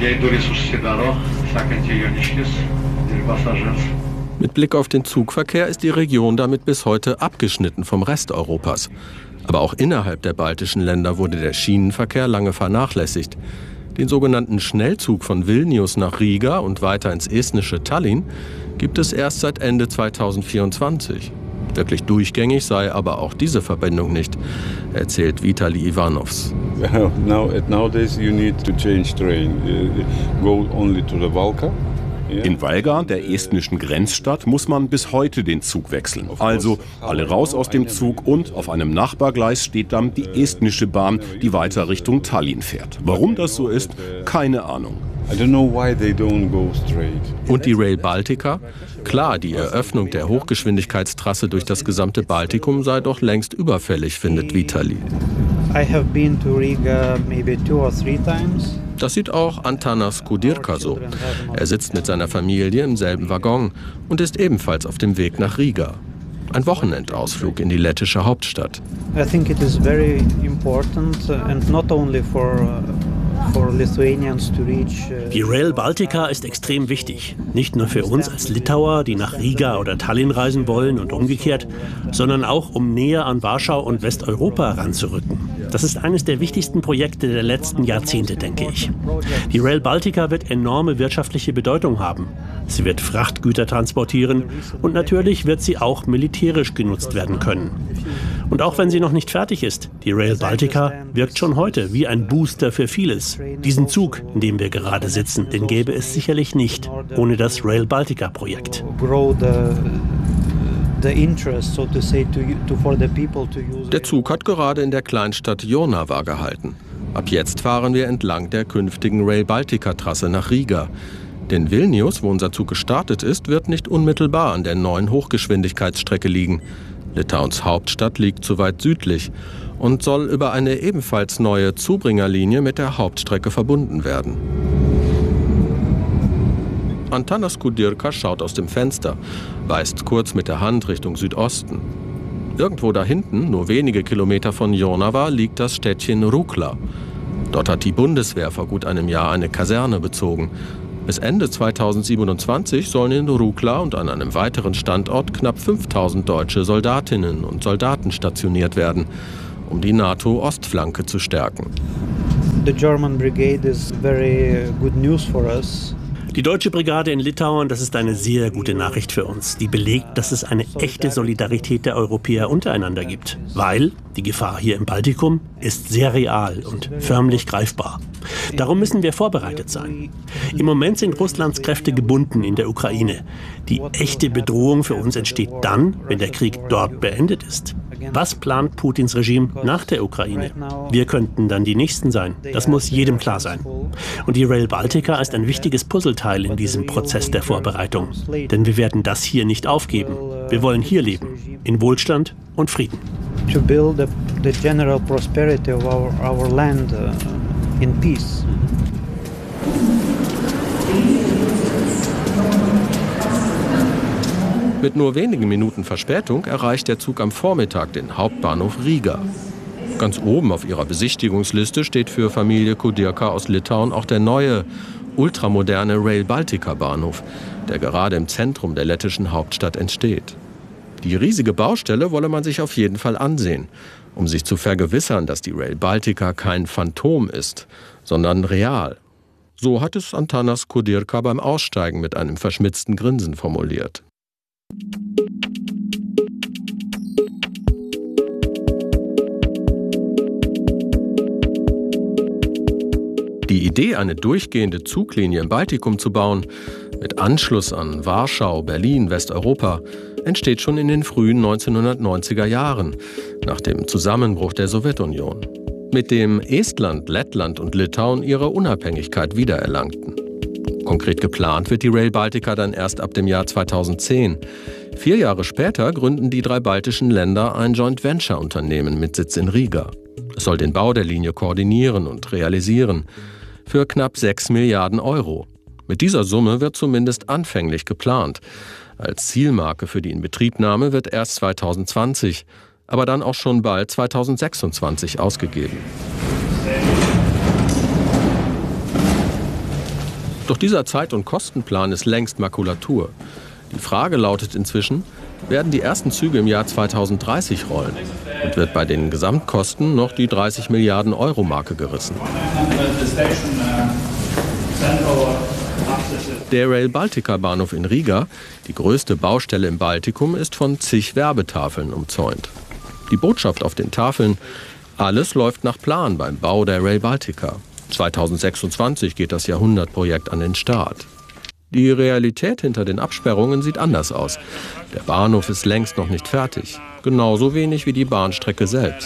Mit Blick auf den Zugverkehr ist die Region damit bis heute abgeschnitten vom Rest Europas. Aber auch innerhalb der baltischen Länder wurde der Schienenverkehr lange vernachlässigt. Den sogenannten Schnellzug von Vilnius nach Riga und weiter ins estnische Tallinn gibt es erst seit Ende 2024. Wirklich durchgängig sei aber auch diese Verbindung nicht, erzählt Vitali Ivanovs. Nowadays you need to change train. Go only to the Valka. In Valga, der estnischen Grenzstadt, muss man bis heute den Zug wechseln. Also alle raus aus dem Zug und auf einem Nachbargleis steht dann die estnische Bahn, die weiter Richtung Tallinn fährt. Warum das so ist, keine Ahnung. Und die Rail Baltica? Klar, die Eröffnung der Hochgeschwindigkeitstrasse durch das gesamte Baltikum sei doch längst überfällig, findet Vitali. Das sieht auch Antanas Kudirka so. Er sitzt mit seiner Familie im selben Waggon und ist ebenfalls auf dem Weg nach Riga. Ein Wochenendausflug in die lettische Hauptstadt. I think it is very important and not only for Lithuanians to reach. Die Rail Baltica ist extrem wichtig. Nicht nur für uns als Litauer, die nach Riga oder Tallinn reisen wollen und umgekehrt, sondern auch, um näher an Warschau und Westeuropa ranzurücken. Das ist eines der wichtigsten Projekte der letzten Jahrzehnte, denke ich. Die Rail Baltica wird enorme wirtschaftliche Bedeutung haben. Sie wird Frachtgüter transportieren und natürlich wird sie auch militärisch genutzt werden können. Und auch wenn sie noch nicht fertig ist, die Rail Baltica wirkt schon heute wie ein Booster für vieles. Diesen Zug, in dem wir gerade sitzen, den gäbe es sicherlich nicht ohne das Rail Baltica-Projekt. Der Zug hat gerade in der Kleinstadt Jonava gehalten. Ab jetzt fahren wir entlang der künftigen Rail Baltica-Trasse nach Riga. Denn Vilnius, wo unser Zug gestartet ist, wird nicht unmittelbar an der neuen Hochgeschwindigkeitsstrecke liegen. Litauens Hauptstadt liegt zu weit südlich und soll über eine ebenfalls neue Zubringerlinie mit der Hauptstrecke verbunden werden. Antanas Kudirka schaut aus dem Fenster, weist kurz mit der Hand Richtung Südosten. Irgendwo da hinten, nur wenige Kilometer von Jonava, liegt das Städtchen Rukla. Dort hat die Bundeswehr vor gut einem Jahr eine Kaserne bezogen. Bis Ende 2027 sollen in Rukla und an einem weiteren Standort knapp 5000 deutsche Soldatinnen und Soldaten stationiert werden, um die NATO-Ostflanke zu stärken. The German brigade is very good news for us. Die deutsche Brigade in Litauen, das ist eine sehr gute Nachricht für uns, die belegt, dass es eine echte Solidarität der Europäer untereinander gibt. Weil die Gefahr hier im Baltikum ist sehr real und förmlich greifbar. Darum müssen wir vorbereitet sein. Im Moment sind Russlands Kräfte gebunden in der Ukraine. Die echte Bedrohung für uns entsteht dann, wenn der Krieg dort beendet ist. Was plant Putins Regime nach der Ukraine? Wir könnten dann die Nächsten sein. Das muss jedem klar sein. Und die Rail Baltica ist ein wichtiges Puzzleteil in diesem Prozess der Vorbereitung. Denn wir werden das hier nicht aufgeben. Wir wollen hier leben, in Wohlstand und Frieden. To build the general prosperity of our land in peace. Mit nur wenigen Minuten Verspätung erreicht der Zug am Vormittag den Hauptbahnhof Riga. Ganz oben auf ihrer Besichtigungsliste steht für Familie Kudirka aus Litauen auch der neue, ultramoderne Rail Baltica Bahnhof, der gerade im Zentrum der lettischen Hauptstadt entsteht. Die riesige Baustelle wolle man sich auf jeden Fall ansehen, um sich zu vergewissern, dass die Rail Baltica kein Phantom ist, sondern real. So hat es Antanas Kudirka beim Aussteigen mit einem verschmitzten Grinsen formuliert. Die Idee, eine durchgehende Zuglinie im Baltikum zu bauen, mit Anschluss an Warschau, Berlin, Westeuropa, entsteht schon in den frühen 1990er Jahren, nach dem Zusammenbruch der Sowjetunion, mit dem Estland, Lettland und Litauen ihre Unabhängigkeit wiedererlangten. Konkret geplant wird die Rail Baltica dann erst ab dem Jahr 2010. 4 Jahre später gründen die 3 baltischen Länder ein Joint-Venture-Unternehmen mit Sitz in Riga. Es soll den Bau der Linie koordinieren und realisieren. Für knapp 6 Milliarden Euro. Mit dieser Summe wird zumindest anfänglich geplant. Als Zielmarke für die Inbetriebnahme wird erst 2020, aber dann auch schon bald 2026 ausgegeben. Doch dieser Zeit- und Kostenplan ist längst Makulatur. Die Frage lautet inzwischen, werden die ersten Züge im Jahr 2030 rollen und wird bei den Gesamtkosten noch die 30 Milliarden Euro Marke gerissen. Der Rail Baltica Bahnhof in Riga, die größte Baustelle im Baltikum, ist von zig Werbetafeln umzäunt. Die Botschaft auf den Tafeln: alles läuft nach Plan beim Bau der Rail Baltica. 2026 geht das Jahrhundertprojekt an den Start. Die Realität hinter den Absperrungen sieht anders aus. Der Bahnhof ist längst noch nicht fertig. Genauso wenig wie die Bahnstrecke selbst.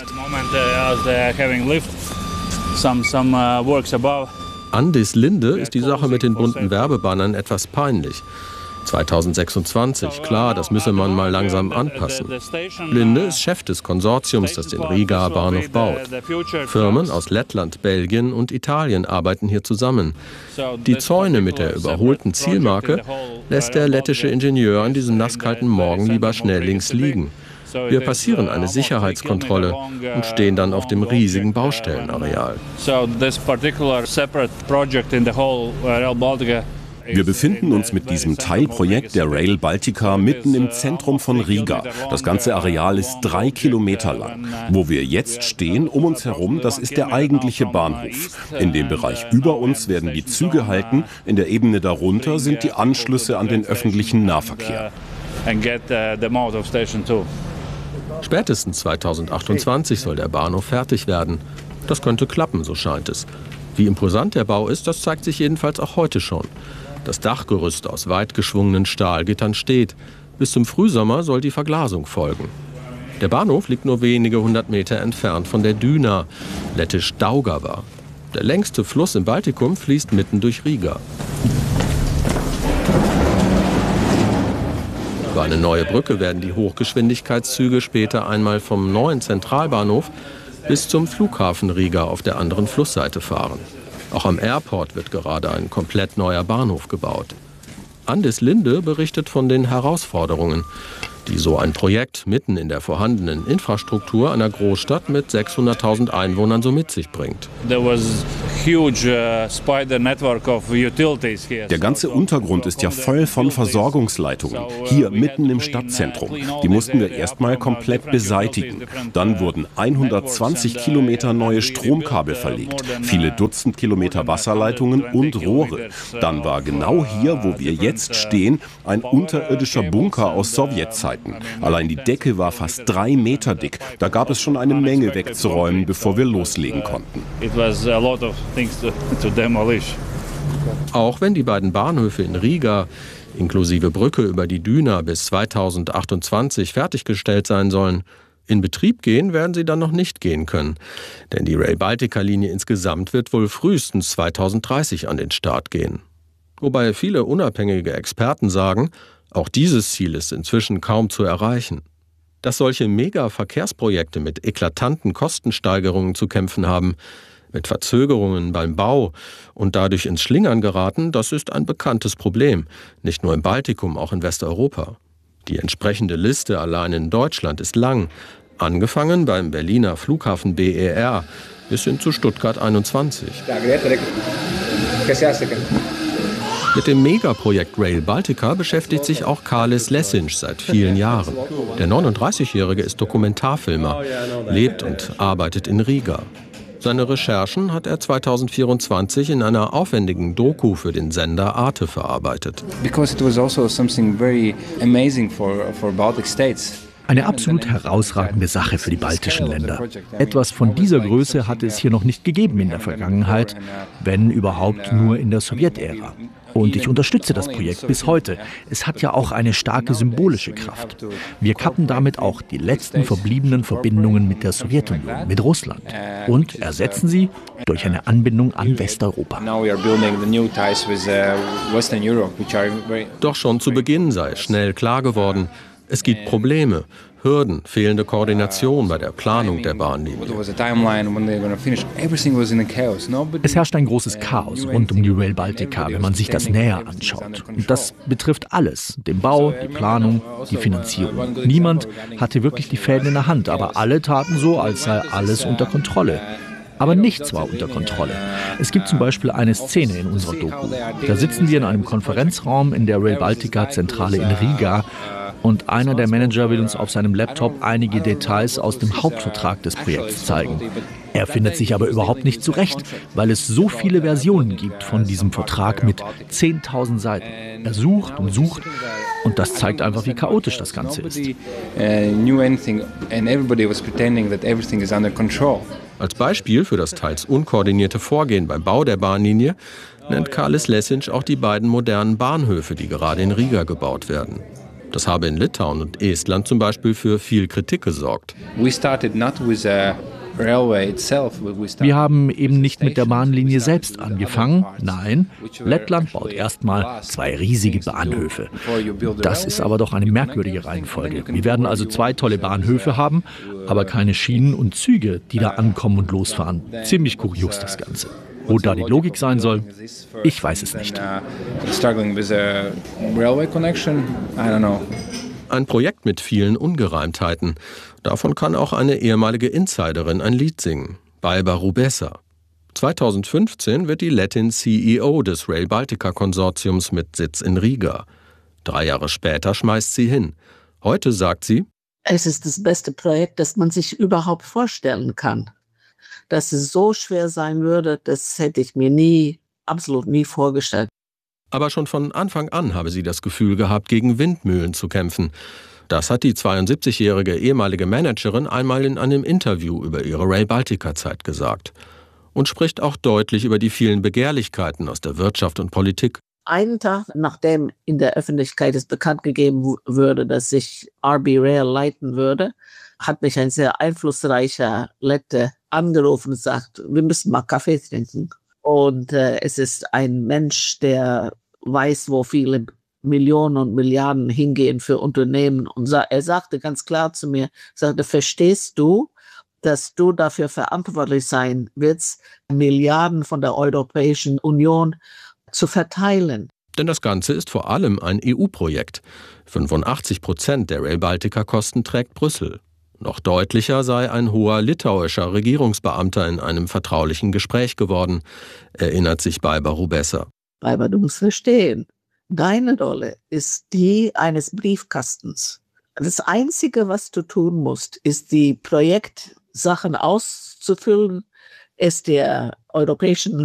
Andis Linde ist die Sache mit den bunten Werbebannern etwas peinlich. 2026, klar, das müsse man mal langsam anpassen. Linde ist Chef des Konsortiums, das den Riga-Bahnhof baut. Firmen aus Lettland, Belgien und Italien arbeiten hier zusammen. Die Zäune mit der überholten Zielmarke lässt der lettische Ingenieur an diesem nasskalten Morgen lieber schnell links liegen. Wir passieren eine Sicherheitskontrolle und stehen dann auf dem riesigen Baustellenareal. Wir befinden uns mit diesem Teilprojekt der Rail Baltica mitten im Zentrum von Riga. Das ganze Areal ist 3 Kilometer lang. Wo wir jetzt stehen, um uns herum, das ist der eigentliche Bahnhof. In dem Bereich über uns werden die Züge halten, in der Ebene darunter sind die Anschlüsse an den öffentlichen Nahverkehr. Spätestens 2028 soll der Bahnhof fertig werden. Das könnte klappen, so scheint es. Wie imposant der Bau ist, das zeigt sich jedenfalls auch heute schon. Das Dachgerüst aus weit geschwungenen Stahlgittern steht. Bis zum Frühsommer soll die Verglasung folgen. Der Bahnhof liegt nur wenige 100 Meter entfernt von der Düna, lettisch Daugava. Der längste Fluss im Baltikum fließt mitten durch Riga. Über eine neue Brücke werden die Hochgeschwindigkeitszüge später einmal vom neuen Zentralbahnhof bis zum Flughafen Riga auf der anderen Flussseite fahren. Auch am Airport wird gerade ein komplett neuer Bahnhof gebaut. Andis Linde berichtet von den Herausforderungen, die so ein Projekt mitten in der vorhandenen Infrastruktur einer Großstadt mit 600.000 Einwohnern so mit sich bringt. Der ganze Untergrund ist ja voll von Versorgungsleitungen, hier mitten im Stadtzentrum. Die mussten wir erstmal komplett beseitigen. Dann wurden 120 Kilometer neue Stromkabel verlegt, viele Dutzend Kilometer Wasserleitungen und Rohre. Dann war genau hier, wo wir jetzt stehen, ein unterirdischer Bunker aus Sowjetzeiten. Allein die Decke war fast 3 Meter dick. Da gab es schon eine Menge wegzuräumen, bevor wir loslegen konnten. Auch wenn die beiden Bahnhöfe in Riga, inklusive Brücke über die Düna, bis 2028 fertiggestellt sein sollen, in Betrieb gehen werden sie dann noch nicht gehen können. Denn die Rail Baltica-Linie insgesamt wird wohl frühestens 2030 an den Start gehen. Wobei viele unabhängige Experten sagen, auch dieses Ziel ist inzwischen kaum zu erreichen. Dass solche Mega-Verkehrsprojekte mit eklatanten Kostensteigerungen zu kämpfen haben, mit Verzögerungen beim Bau und dadurch ins Schlingern geraten, das ist ein bekanntes Problem. Nicht nur im Baltikum, auch in Westeuropa. Die entsprechende Liste allein in Deutschland ist lang. Angefangen beim Berliner Flughafen BER bis hin zu Stuttgart 21. Mit dem Megaprojekt Rail Baltica beschäftigt sich auch Kārlis Lesiņš seit vielen Jahren. Der 39-Jährige ist Dokumentarfilmer, lebt und arbeitet in Riga. Seine Recherchen hat er 2024 in einer aufwendigen Doku für den Sender Arte verarbeitet. Eine absolut herausragende Sache für die baltischen Länder. Etwas von dieser Größe hatte es hier noch nicht gegeben in der Vergangenheit, wenn überhaupt nur in der Sowjetära. Und ich unterstütze das Projekt bis heute. Es hat ja auch eine starke symbolische Kraft. Wir kappen damit auch die letzten verbliebenen Verbindungen mit der Sowjetunion, mit Russland, und ersetzen sie durch eine Anbindung an Westeuropa. Doch schon zu Beginn sei schnell klar geworden, es gibt Probleme, Hürden, fehlende Koordination bei der Planung der Bahnlinie. Es herrscht ein großes Chaos rund um die Rail Baltica, wenn man sich das näher anschaut. Und das betrifft alles, den Bau, die Planung, die Finanzierung. Niemand hatte wirklich die Fäden in der Hand, aber alle taten so, als sei alles unter Kontrolle. Aber nichts war unter Kontrolle. Es gibt zum Beispiel eine Szene in unserer Doku. Da sitzen wir in einem Konferenzraum in der Rail Baltica-Zentrale in Riga und einer der Manager will uns auf seinem Laptop einige Details aus dem Hauptvertrag des Projekts zeigen. Er findet sich aber überhaupt nicht zurecht, weil es so viele Versionen gibt von diesem Vertrag mit 10.000 Seiten. Er sucht und das zeigt einfach, wie chaotisch das Ganze ist. Als Beispiel für das teils unkoordinierte Vorgehen beim Bau der Bahnlinie nennt Kārlis Lesiņš auch die beiden modernen Bahnhöfe, die gerade in Riga gebaut werden. Das habe in Litauen und Estland zum Beispiel für viel Kritik gesorgt. Wir haben eben nicht mit der Bahnlinie selbst angefangen. Nein, Lettland baut erstmal 2 riesige Bahnhöfe. Das ist aber doch eine merkwürdige Reihenfolge. Wir werden also 2 tolle Bahnhöfe haben, aber keine Schienen und Züge, die da ankommen und losfahren. Ziemlich kurios das Ganze. Wo da die Logik sein soll, ich weiß es nicht. Ein Projekt mit vielen Ungereimtheiten. Davon kann auch eine ehemalige Insiderin ein Lied singen. Bajba Rubesa. 2015 wird die Lettin CEO des Rail Baltica Konsortiums mit Sitz in Riga. 3 Jahre später schmeißt sie hin. Heute sagt sie: Es ist das beste Projekt, das man sich überhaupt vorstellen kann. Dass es so schwer sein würde, das hätte ich mir absolut nie vorgestellt. Aber schon von Anfang an habe sie das Gefühl gehabt, gegen Windmühlen zu kämpfen. Das hat die 72-jährige ehemalige Managerin einmal in einem Interview über ihre Rail Baltica-Zeit gesagt. Und spricht auch deutlich über die vielen Begehrlichkeiten aus der Wirtschaft und Politik. Einen Tag, nachdem in der Öffentlichkeit es bekannt gegeben wurde, dass ich RB Rail leiten würde, hat mich ein sehr einflussreicher Lette angerufen und gesagt, wir müssen mal Kaffee trinken. Und es ist ein Mensch, der weiß, wo viele Millionen und Milliarden hingehen für Unternehmen. Und er sagte ganz klar zu mir, verstehst du, dass du dafür verantwortlich sein wirst, Milliarden von der Europäischen Union zu verteilen? Denn das Ganze ist vor allem ein EU-Projekt. 85% der Rail Baltica-Kosten trägt Brüssel. Noch deutlicher sei ein hoher litauischer Regierungsbeamter in einem vertraulichen Gespräch geworden, erinnert sich Bajba Rubesa. Bajba, du musst verstehen, deine Rolle ist die eines Briefkastens. Das Einzige, was du tun musst, ist die Projektsachen auszufüllen, es der Europäischen